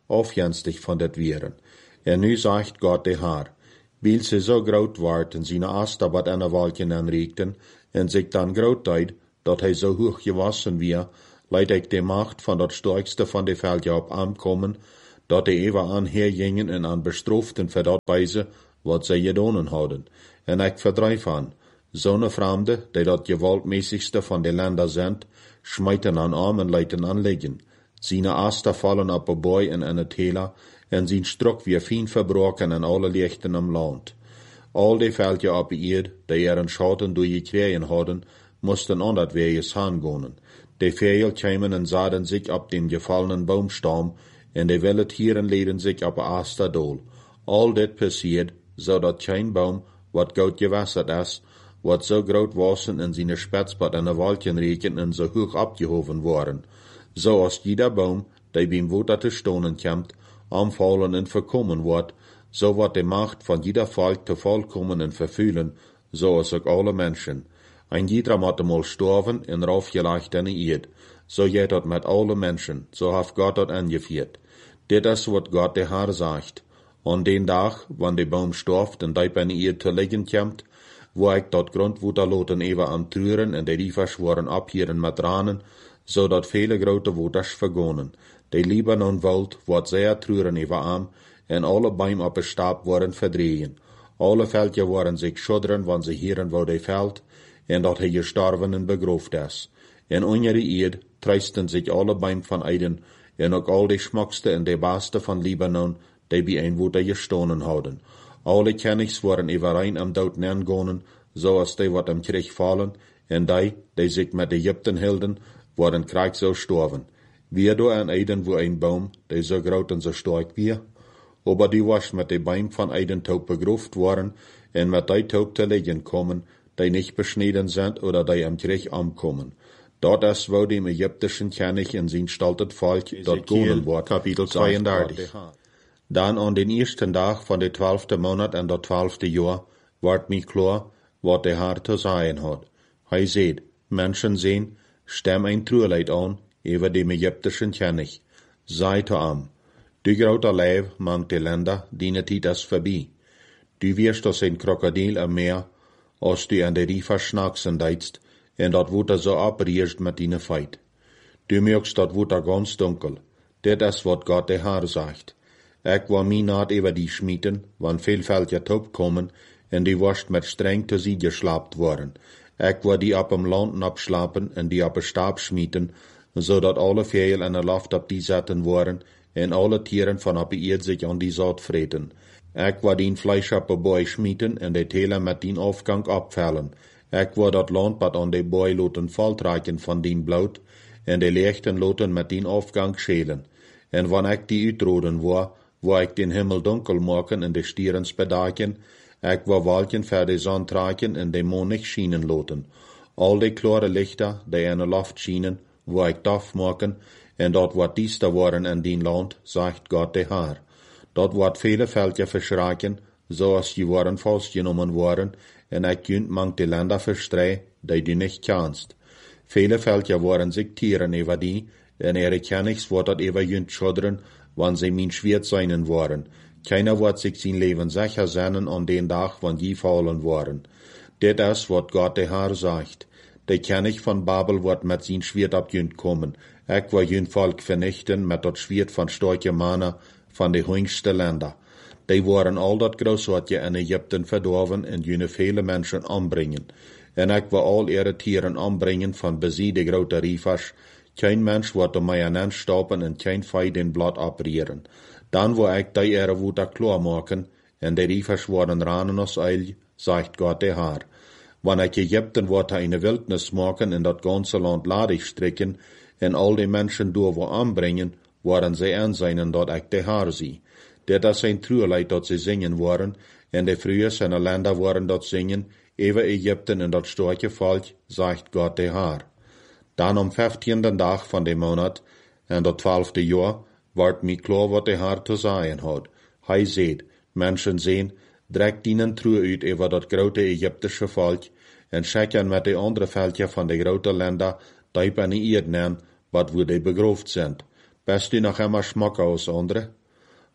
afjenstig van dit weren. En nu zegt God de Heer, weil ze zo groot wordt en zijn aster wat aan de wolken aanreikten, en zich dan groot deed, dat hij zo hoog gewassen weer, leid ik de macht van dat sterkste van de veldje op aankomen, dat de even aan hergingen en aan bestroften voor dat wijze, wat zij gedaan hadden. En ik verdrijf aan, zo'n vreemde, die dat gewaltmäßigste van de landen zijn, schmijten aan arm en leiden aan liggen. Zijn aster vallen op een boy en aan het hele, en zijn strok weer fien verbroken en alle lichten am land. Al die veldje op eerd, die er een schatten door gekregen hadden, moesten aan dat weges gaan. De vijel kwamen en zaden zich op dem gefallenen boomstam, en de wilde tieren leden zich op een asterdol. Al dit passiert, zodat geen boom, wat goud gewasserd is, wat zo groot wassen en zijn spetsbad aan de wolken reken en zo hoog opgehoven worden, zoals jeder boom, die beim water te stonen komt, aanvallen en verkommen wordt, zo wordt de macht van jeder volk te volkomen en vervullen, zoals ook alle mensen. En jeder moet mal sterven en raufgelegd in de eerd, zo jij dat met alle mensen, zo heeft God dat aangevierd. Dit is wat God de Heer zegt. An den dag, wanneer de boom storft en diep in de eerd te liggen komt, wo ik dat grondwater loten even aan truren en de rivers worden ophieren met tranen, zodat vele grote waters vergonen. De Libanon woud wordt zeer truren even aan, en alle bomen op een stap worden verdrehen. Alle veldje worden zich schudderen, wanneer ze hieren wo de veld, en dat hij gestorven en begroofd is. En onder de eerd treisten zich alle bomen van Eden, en ook al de schmokste en de beste van Libanon, die bij een water gestonen houden. Alle kennigs worden overeen am dood neergonen, zoals die wat am Krieg vallen, en die, die zich met Egypten hielden, worden krijg zo storven. Wie door aan Eden wo een boom, die zo groot en zo sterk wie, aber die was met de boom van Eden taub begroefd worden, en met die taub te liggen komen, die nicht beschneden sind oder die am Krieg ankommen. Dat is wo dem Ägyptischen König in zijn staltet volk dat gonen wordt. Kapitel zweiendertig. Dan aan den eersten dag van de twaalfde maand en dat twaalfde jaar, wordt mij klaar, wat de Heer te zeggen had. Hij zei, mensen zien, stem een truurleid aan, over dem Ägyptischen König. Zei te am, du grote leeuw mangt de länder, die tijd is voorbij. Du wirst als een krokodil am Meer, als du an de riefer snaksen deitst, en dat water zo oprierst met die feit. Du merkst dat water ganz dunkel. Dit is wat God de Heer zegt. Ik wil mij niet over die schmieten, want veel veldje taub komen, en die worst met streng te zien geslaapt worden. Ik wil die op hem landen opslapen en die op een staap schmieten, zodat alle vijel en de loft op die zetten worden, en alle tieren van op de eerd zich aan die zout vreten. Ik wil die vlees op een boy schmieten en de telen met die afgang opvellen. Ik wil dat land wat aan de boy loten valtreiken van die bloed, en de lichten loten met die afgang schelen. En wanneer ik die uitroden wil, wil ik den Himmel dunkel maken en de stieren bedaken, ik wil wolken voor de zon trekken en de maan niet schijnen loten. Al de klare lichter, die in de lucht schijnen, wil ik daf maken, en dat wordt diester worden in die land, zegt God de Heer. Dat wordt vele veldje verschraken, zoals die worden vastgenomen worden, en ik kunt mangt de länder verstrei, die du nicht kannst. Vele veldje worden zich tieren over die, en ihre kennigs wordt dat over junt schudderen, wanneer ze min schwert zijn worden. Keiner wordt zich zijn leven sicher zijn aan den dag, wanneer die vallen worden. Dit is wat God de Heer zegt. De kennig van Babel wordt met zijn schwert op junt komen. Ik wil junt volk vernichten met dat schwert van sterke mannen van de hoogste länder. Die worden al dat grootsoortje in Egypten verdorven en junne vele mensen aanbrengen. En ik wil al ihre tieren aanbrengen van bezien de grote rivers. Geen mens wordt om mij aan stoppen en geen vijand den blad oprieren. Dan wil ik die ihre water klaar maken, en de rivers worden ranen als eil, zegt God de Heer. Wanneer ik Egypten wordt in de wildnis maken en dat ganze land ladig strikken, en al die mensen door wil aanbrengen, worden zij aanzien dat ik de Heer zie. Dit is een truurleid dat ze zingen worden, en de vroegers en de länder worden dat zingen, over Egypten en dat sterke volk, zegt God de Heer. Dan om vijftiende dag van de maand, en dat twaalfde jaar, wordt mij klaar wat de Heer te zeggen had. Hij zegt, mensen zien, drek dienen truur uit over dat grote Egyptische volk, en checken met de andere veldje van de grote länder, diep in de eerd neer, wat wo die begroofd zijn. Best u nog immer smakken als andere?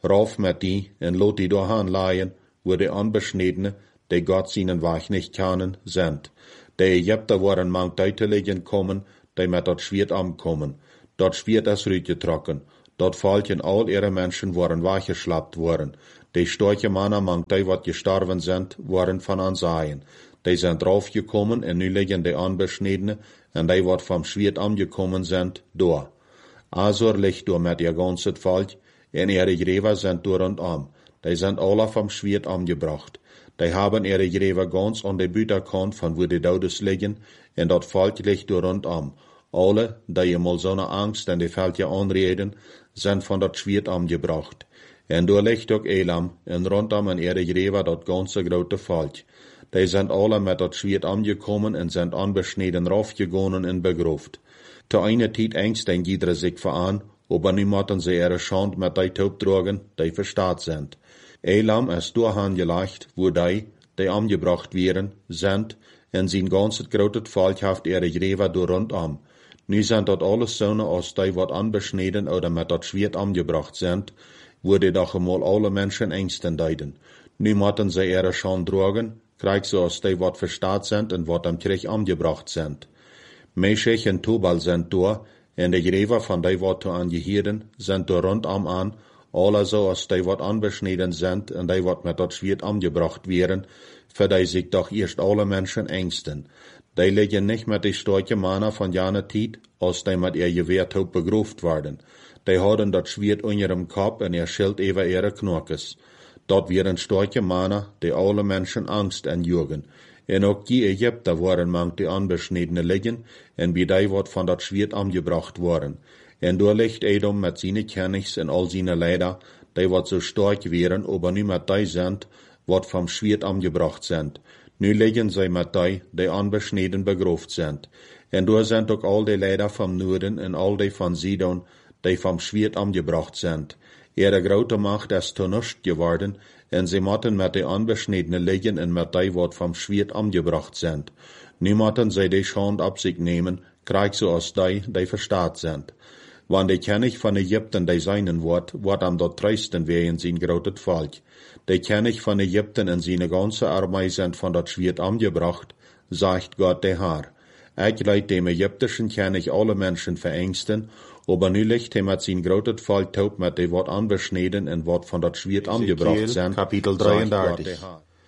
rauf mit die, en lot die doorhaan laaien, wo die Anbeschniedene, die Gott seinen Weg nicht kennen, sind. Die Ägypter waren manch Deuteligen kommen, die mit dort Schwert ankommen. Dort Schwert das Rüte trocken. Dort fallen all ihre Menschen waren weggeschlappt worden. Die starke Männer, manch die, wat gestorben sind, waren von Ansehen. Die sind draufgekommen, en nu liegen die Anbeschniedene, en die, wat vom Schwert angekommen sind, da. Azor liegt da mit ihr ganzes Volk, en ihre Gräber sind durch und um. Die sind alle vom Schwert angebracht. Die haben ihre Gräber ganz an der Büterkant, von wo die Todes liegen, en dort Volk liegt durch und um. Alle, die mal so eine Angst in die Völker anreden, sind von dort Schwert angebracht. En da liegt auch Elam, en rundum in ihre Gräber dort ganze große Volk. Die sind alle mit dort Schwert angekommen und sind anbeschnitten raufgegangen und begruft. Zu einer Zeit Ängste jeder sich veran, aber niemanden sie ihre Schand mit die Taub tragen, die verstaat sind. Elam ist dahin gelegt, wo die, die angebracht werden, sind, und sein ganzes großes Volk haft ihre Gräber durch rundum. Nu sind dort alles Söhne aus die, wat anbeschnitten oder mit dort Schwert angebracht sind, wo die doch einmal alle Menschen Ängsten deiden. Nu müssen sie ihre Schand tragen, krieg so aus die, wat verstaat sind und wat am Krieg angebracht sind. Meshech und Tubal sind da, und die Gräber von die, wat zu angehören, sind da rundum an, alle so aus die, wat anbeschnitten sind und die, wat mit dort Schwert angebracht werden, für die sich doch erst alle Menschen ängsten. Die liegen nicht mit die starken Männer von jener Zeit, aus die mit ihr Gewehrtaub begruft werden. Die haben dort Schwert unter ihrem Kopf und ihr Schild über ihre Knockes. Dort wären starke Männer, die alle Menschen Angst entjürgen. En auch die Ägypter waren manch die Anbeschnittene liegen, en wie die wat von dort Schwert angebracht worden. En da liegt Edom mit seine Königs und all seine Leider, die wat so stark wären, aber nu mit die sind, wat vom Schwert angebracht sind. Nu liegen sie mit die, die anbeschnitten begruft sind. En da sind auch all die Leider vom Norden und all die von Sidon, die vom Schwert angebracht sind. Ihre große Macht ist zu nichts geworden, en sie motten mit die Anbeschnittene liegen und mit die, wat vom Schwert angebracht sind. Nu motten sie die Schand ab sich nehmen, krieg so aus die, die verstaat sind. Wann die König von Ägypten die seinen wird, wird am dort treisten wehen sein großes Volk. Die König von Ägypten und seine ganze Armee sind von dort Schwert angebracht, sagt Gott der Herr. Ich leid dem ägyptischen König alle Menschen verängsten, aber nu liegt er mit sein großes Volk taub mit die Wort anbeschnitten und Wort von dort Schwert angebracht sind. Kapitel dreiunddreißig.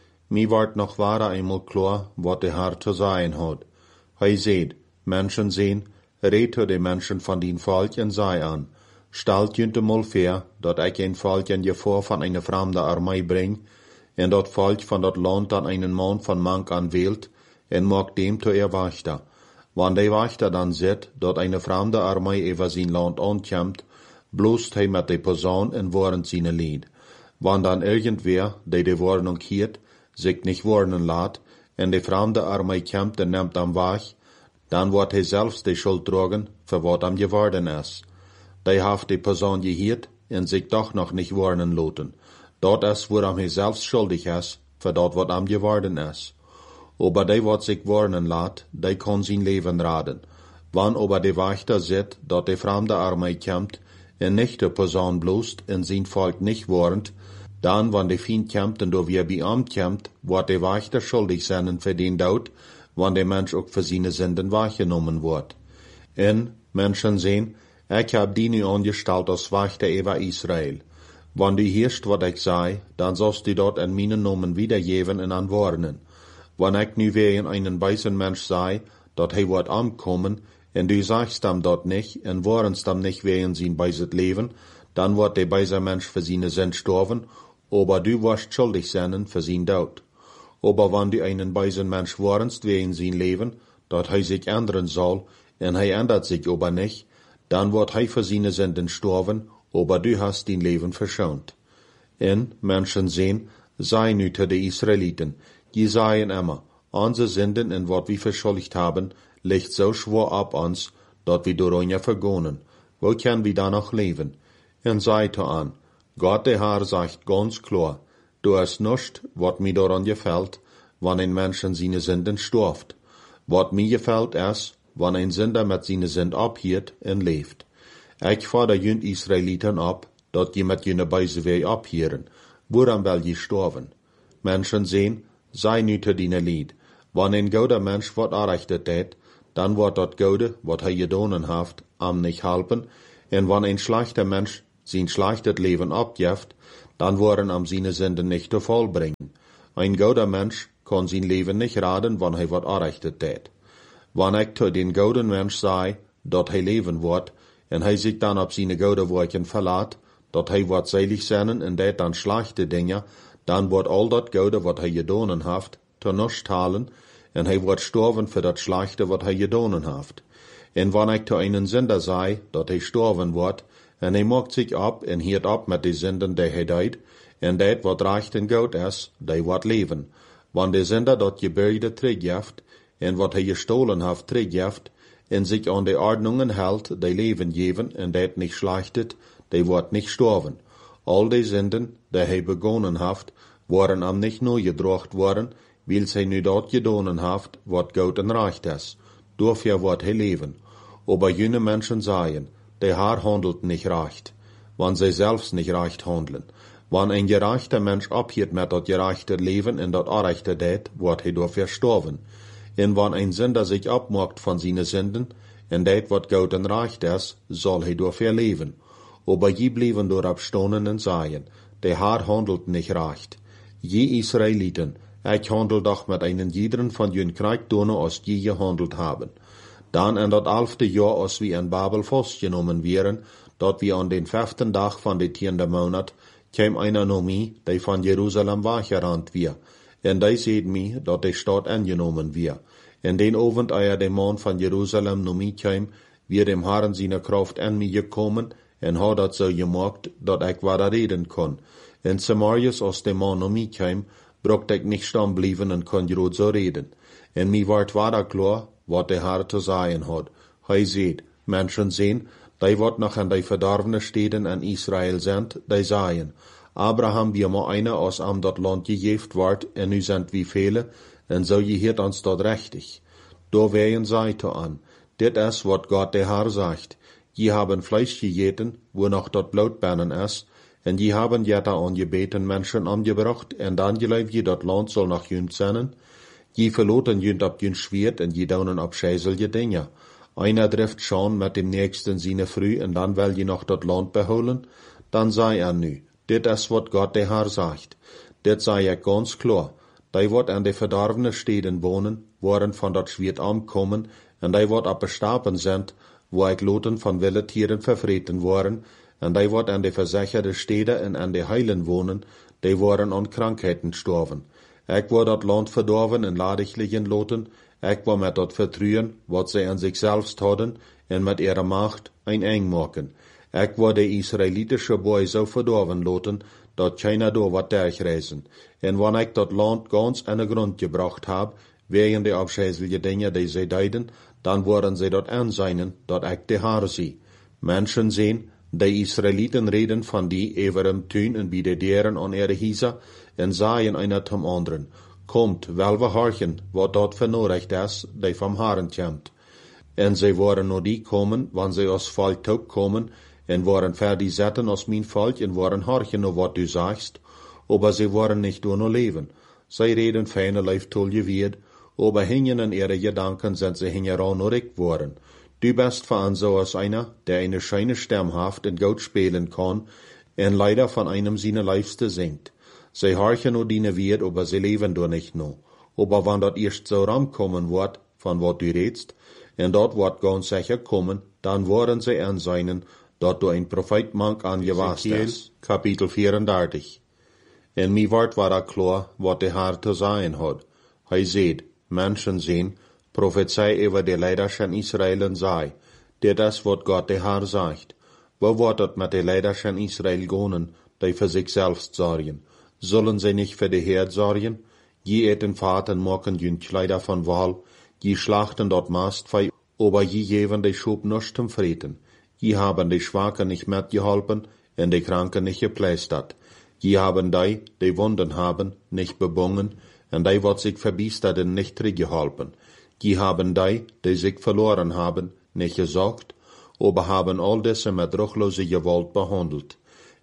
Mi ward noch wahrer einmal klar, wat der Herr zu sein hat. Hei seht, Menschen sehen, red die Menschen von den Volk und sei an. Stalt jünte mal fair, dat ich ein Volk in Gefahr von einer fremden Armee bring, und dat Volk von dat Land dann einen Mann von Mank an wählt, und mag dem zu ihr Wächter. Wann der Wächter dann sieht, dat eine fremde Armee über sein Land ankommt, bloßt hij mit der Posaun und warnt seine Lied. Wann dann irgendwer, der die Warnung hiert, sich nicht warnen lässt, und die fremde Armee kommt und nimmt am Weg, dann wird er selbst die Schuld tragen, für wat am geworden ist. Die haft die Person gehiert und sich doch noch nicht warnen lassen. Dort ist, woran er selbst schuldig ist, für dort wat am geworden ist. Aber die, wat sich warnen lässt, die kann sein Leben raden. Wann aber die Wächter sieht, dat die fremde Armee kommt, und nicht die Person bloßt und sein Volk nicht warnt, dann, wann die Feind kommt und da wir bei ihm kommt, wird die Wächter schuldig sein für den Tod, wann der Mensch auch für seine Sünden wahrgenommen wird. Und Menschen sehen, ich hab die nu angestellt als Wächter über Israel. Wann du hörst, wat ich sei, dann sollst du dort in meinen Namen wiedergeben und anwarnen. Wann ich nu wegen einen weißen Mensch sei, dat he wird ankommen, und du sagst ihm dort nicht, und warnst ihm nicht wegen sein weißes Leben, dann wird der weiße Mensch für seine Sünden sterben, aber du wirst schuldig sein für sein Tod. Aber wenn du einen weißen Mensch warnst wegen sein Leben, dat he sich ändern soll, und he ändert sich aber nicht, dann wird he für seine Sünden sterben, aber du hast dein Leben verschont. Und Menschen sehen, sei nu zu den Israeliten, die seien immer, unsere Sünden und wat wir verschuldigt haben, liegt so schwer ab uns, dat wir daran vergonnen. Wo können wir da noch leben? Und seid an, Gott der Herr sagt ganz klar, du hast nicht, wat mir daran gefällt, wann ein Mensch an seine Sünden stirbt. Wat mir gefällt ist, wann ein Sünder mit seine Sünden abhiert und lebt. Ich fordere jünd Israeliten ab, dat je met jene beise wei abhieren, woran wel je storven. Menschen sehen, sei nu te diene lied. Wann ein gouder Mensch wat arrechtet deed, dan wordt dat goude, wat hij gedonen haft, am nicht halpen, en wann ein schlechter Mensch zijn schlechtet Leben abjeft, dan worden am seine Sünden nicht te vollbringen. Ein gouder Mensch kann sein Leben nicht raden, wann hij wat arrechtet deed. Wann ik te den gouden Mensch sei, dat hij leven wordt, en hij zich dan op zijn goude werken verlaat, dat hij wordt selig zijn en deed dan slechte dingen, dan wordt al dat goude wat hij gedonen haft, te nust halen, en hij wordt storven voor dat slechte wat hij gedonen haft. En wann ik te einen Sünder sei, dat hij storven wordt, en hij maakt zich op en hiert op met de Sünden die hij deed, en dat wat recht en goed is, die wordt leven. Wann de Sünder dat gebeuide teruggeft, en wat hij gestohlen haft teruggeft, en zich aan de ordnungen hält, die leven geven, en dat niet schlechtet, die wordt niet storven. Al die Sünden, die hij begonnen haft, worden am nicht nur gedrocht worden, weil hij nu dat gedonen haft, wat goed en recht is. Dafür wordt hij leven. Aber jene Menschen sagen, der Herr handelt nicht recht, wann sie selbst nicht recht handeln. Wann ein gerechter Mensch abhiert mit dat gerechte Leben en dat arrechte deed, wordt hij dafür storven. En wann ein Sünder sich abmacht von seine Sünden, en deed wat goed en recht is, soll hij dafür leben. Aber je blieben door abstonen en sagen, der Herr handelt nicht recht. Je Israeliten, ich handel doch mit einen jederen von jün Kriegdonen, als je gehandelt haben. Dan in dat elfte Jahr, als wir in Babel festgenommen wären, dat wir an den fünften Tag von de tiende Monat, kam einer noch mi, die von Jerusalem weggerannt wir. En die seht mi, dat de Stadt angenommen wir. En den Abend, eier de Mann von Jerusalem noch mi kam, wir dem Herrn seine Kraft an mi gekommen, en hat dat so gemacht, dat ich weiter reden kon. En Samarius, als de Mann noch mi kam, brocht ich nicht stehen blieben en kon grad so reden. En mi ward weiter klar, wat de Herr zu sagen hat. Hij seht, Menschen sehen, die wat noch an die verdorvene Städten in Israel sind, die sagen, Abraham wir ma einer aus am dat Land gegeft ward, en nu sind wie viele, en so gehiert uns dat rechtig. Da wehen Seite an, dit is wat Gott der Herr sagt, je haben Fleisch gegeten, wo noch dat Blutbernen is, en je haben jeta an gebeten Menschen angebracht, en dan geleif je dat Land soll nach jünd sennen, je verloten jünd ab jünd schwert, en je daunen ab scheiselje Dinge. Einer trifft schon mit dem Nächsten seine früh, en dan will je noch dat Land beholen, dann sei er nu, dit is wat Gott der Herr sagt. Dit sei ich ganz klar, die wat an de verdorvene Städten wohnen, worden von dat Schwert ankommen, en die wat ab bestapen sind, wo ich loten von wilde Tieren verfreten worden, en die wat an de versicherte Städte en an de Heilen wohnen, die worden an Krankheiten storven. Ich war dat Land verdorven en ladiglichen loten, ich war mit dat vertrühen, wat sie an sich selbst hadden, en mit ihrer Macht ein eng machen. Ich war de israelitische Boy so verdorven loten, dat keiner do wat durchreisen. En wann ich dat Land ganz an den Grund gebracht hab, wegen de abscheuliche Dinge, die sie deiden, dann worden sie dort anseinen, dat ich de Herr sie. Menschen sehen, die Israeliten reden von die everem Tün en bij de deren an ihre Hieser, en sagen einer zum anderen, kommt, wel we horchen, wat dat vernodigt is, die vom Herrn kommt. En sie waren nur die kommen, wann sie aus Volk taub kommen, en waren fertig zetten als mijn Volk, en waren horchen nur wat du sagst, aber sie waren nicht nur nur leben. Sie reden feine Leif tolje wird, aber hingen in ihre Gedanken sind sie hingeran nur ich worden. Du bist von so als einer, der eine scheine Stimmhaft in Gott spielen kann, en leider von einem seine Leifste singt. Sie horchen nur diene wird, aber sie leben doch nicht noch. Aber wann dat erst so rankommen wird, von wat du redst, en dort wird ganz sicher kommen, dann worden sie anseinen, dat du ein Prophet mank angewast ist. Kapitel vierundertig. En mi wort war da klar, wat der Herr zu sagen hat. Hij seht, Menschen sehen, Prophezei über die Leiderschen Israelen sei, der das, wat Gott der Herr sagt. Wo wird dat mit de Leiderschen Israel gonen, die für sich selbst sorgen? Sollen sie nicht für die Herd sorgen? Je eten Vaten mocken jün Kleider von Wahl, je schlachten dort Mastfei, aber je jeven die Schub nicht zum Frieden. Je haben die Schwachen nicht mitgeholfen, und die Kranken nicht geplästert. Je haben die, die Wunden haben, nicht bebungen, und die, wat sich verbiesterten, nicht zurückgeholfen. Je haben die, die sich verloren haben, nicht gesorgt, aber haben all diese mit ruchlose Gewalt behandelt.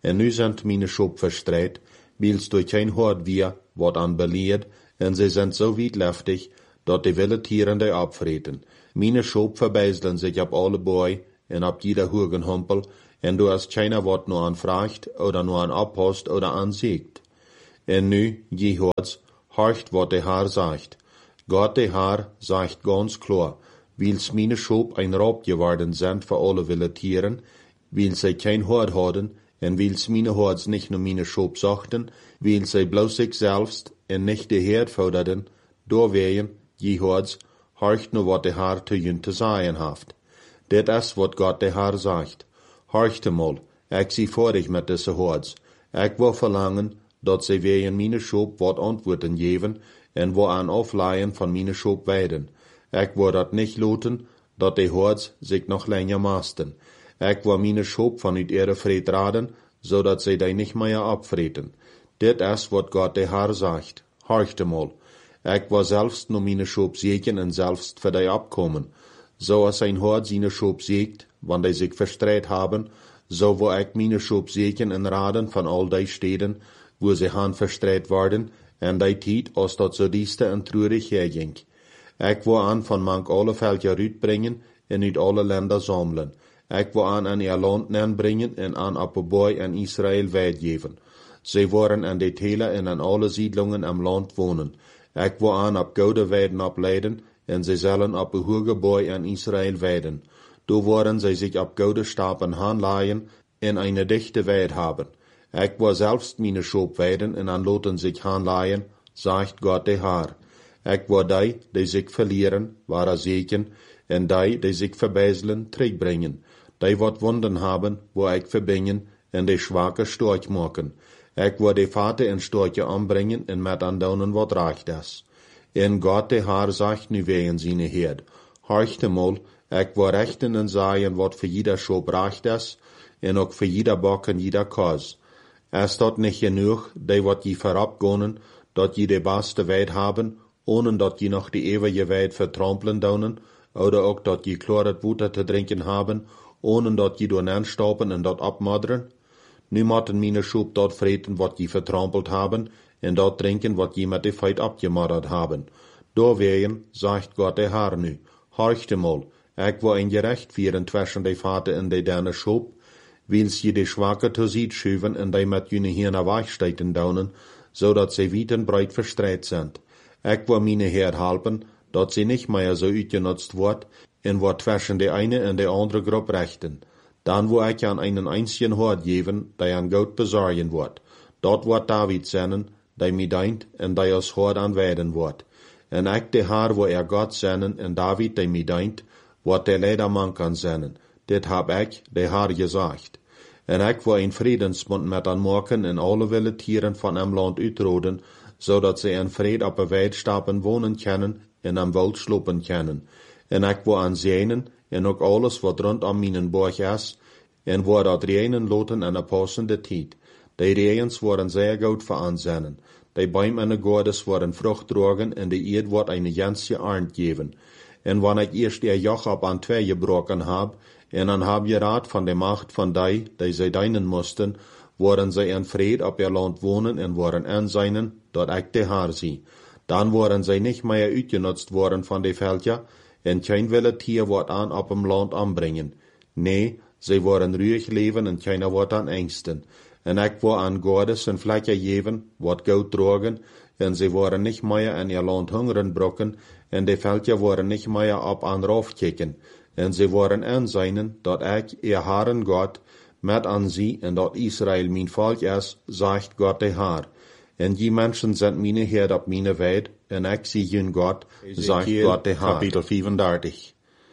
En nu zijn mijn schop verstreit, wils door geen hoort weer, wat aan beleerd, en ze zijn zo wietleftig, dat de willen tieren die opvreten. Mijn schop verbijzelen zich op alle boy, en op jeder hugenhumpel, en du hast keiner wat nur an vraagt, oder nur an abhost, oder an siegt. En nu, je hoorts, horcht wat de Haar sagt. Gott de Haar sagt ganz klar, wils meine Schop ein Raub geworden sind für alle willen tieren, wils sie kein Hort hadden, en wils meine Horts nicht nur meine Schop sachten, wils sie bloß sich selbst en nicht de Herd forderden, doorwegen, je Horts, horcht nur wat de Haar te jün te sagen haft. Dit is wat Gott de Haar sagt. Horchte mal, ik zie voor dich met deze Horts. Ik wil verlangen, dat zij wegen meine Schop wat antwoorden geven, en wo aan afleien van meine Schop weiden. Ik wil dat niet loten, dat de Horts zich nog länger maasten. Ik wil meine Schop van uit ihre vreed raden, zodat zij die niet meer abvreten. Dit is wat Gott de Haar sagt. Horchte mal, ik wil zelfs nur meine Schop zegen en zelfs voor die abkomen. Zo als ein Hort seine Schop siegt, wann die sich verstreit haben, so wo ik meine Schop zegen en raden van al die steden, wo sie han verstreit worden, en die tijd als dat zo dieste en treurig herging. Ik wil aan van mank alle veldje uitbrengen en uit alle länder sammeln. Ik wil aan aan ihr land nenbrengen en aan op een boy en Israël weitgeven. Zij worden aan de telen en aan alle siedlungen am land wonen. Ik wil aan op gouden weiden opleiden, en zij zullen op een hoge boy en Israël weiden. Do worden zij zich op gouden stapen aanlaaien en eine dichte weid haben. Ik wil zelfs meine Schop weiden en aan loten zich aanlaaien, sagt Gott de Haar. Ik wil die, die zich verlieren, ware zeken, en die, die zich verbijzelen, terugbrengen. Die wat wonden haben, wo ik verbingen, en de schwache storch maken. Ik wil de vaten en storche aanbrengen, en met aandonen wat recht is. En Gott de Haar sagt nu wegen seine Herd. Horchte mal, ik wil rechten en sagen, wat voor jeder Schop recht is, en ook voor jeder bok en jeder kos. Is dat niet genoeg, die wat je verabgonen, dat je de beste weid haben, ohne dat je nog de eeuwige weid vertrampelen daunen, oder ook dat je kloret water te drinken haben, ohne dat je doen aanstoppen en dat abmodderen? Nu moeten meine Schop dat vreten wat je vertrampelt haben, en dat drinken wat je met de feit abgemoddert haben. Doorwegen, sagt Gott de Haar nu, horchte mal, ik wil een gerecht vieren tussen de vaten en de derne Schop, wils je de schwache te ziet schuiven en die met jene hirne wegsteken daunen, zodat ze weit en breit verstreit zijn. Ik wil meine Herd helpen, dat ze niet meer zo uitgenutzt wordt, en wordt tussen de eine en de andere groep rechten. Dan wil ik aan einen einzigen Hort geven, die aan goud bezorgen wordt. Dat wordt David zijn, die mij dient, en die als Hort aanweiden wordt. En ik de Haar wil er God zijn, en David die mij dient, wordt de leiderman kan zijn. Dit heb ik, de Haar, gezegd. En ik wil een vredensbond met aan maken en alle wilde tieren van hem land uitroden, zodat ze in vrede op een weidstappen wonen kunnen en am wild slopen kunnen. En ik wil aan zijnen en ook alles wat rondom mijn borg is, en wil dat reinen loten in een passende tijd. Die reens worden zeer goed voor aanzennen. Die boom en de godes worden vrucht drogen en de eerd wordt een ganse arnd geven. En wanneer ik eerst ihr Joch op aan twee gebroken heb, en dan heb je raad van de macht van die, die zij dienen moesten, worden zij in vrede op ihr land wonen en worden aanzijnen, dat ik de Haar zie. Dan worden zij niet meer uitgenutzt worden van de veldja, en geen wilde tier wordt aan op hem land aanbrengen. Nee, zij worden ruhig leven en keiner wordt aan angsten. En ik wil aan godes en vlekken geven, wat goud drogen, en zij worden niet meer in ihr land hungeren brokken, en de veldja worden niet meer op aan rauf kijken. En zij worden aanzijnen, dat ik, ihr Haren God, met aan zie, en dat Israël mijn volk is, zegt Gott de Haar. En die mensen zijn mijn Herd op mijn weid, en ik zie hun God, zegt Gott de Haar. Kapitel vijfendertig.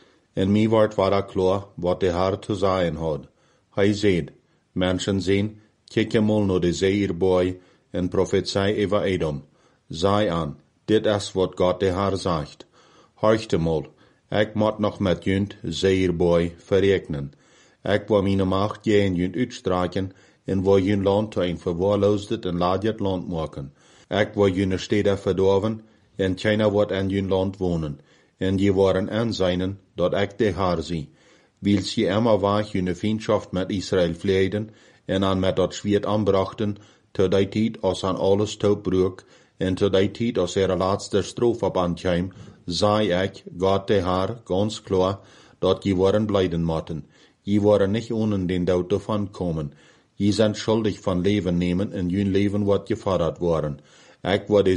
En mij wordt waar klaar, wat de Haar te zeggen had. Hij zei, mensen zien, kijk je mal naar de zeeirboy, en profetie over Edom. Zei aan, dit is wat Gott de Haar zegt. Horchte mal, ik moet nog met junt zeeirboy verrekenen. Ik wil mijn macht geen junt uitstrijken, en wil jun land te een verwaarloosd en laadjet land maken. Ik wil jun steden verdorven, en keiner wordt in jun land wonen. En je worden aanzijnen, dat ik de Haar zie. Wils je immer weg jun vriendschaft met Israël vleiden, en aan met dat zwiert aanbrachten, te die tijd als aan alles toebruk, en te die tijd als er laatste strofe op aankwam, zei ik, God te haar, ganz klar, dat je waren blijden moeten. Je waren niet ohne den dood davon komen. Je zijn schuldig van leven nemen en je leven wordt gefordert worden. Ik word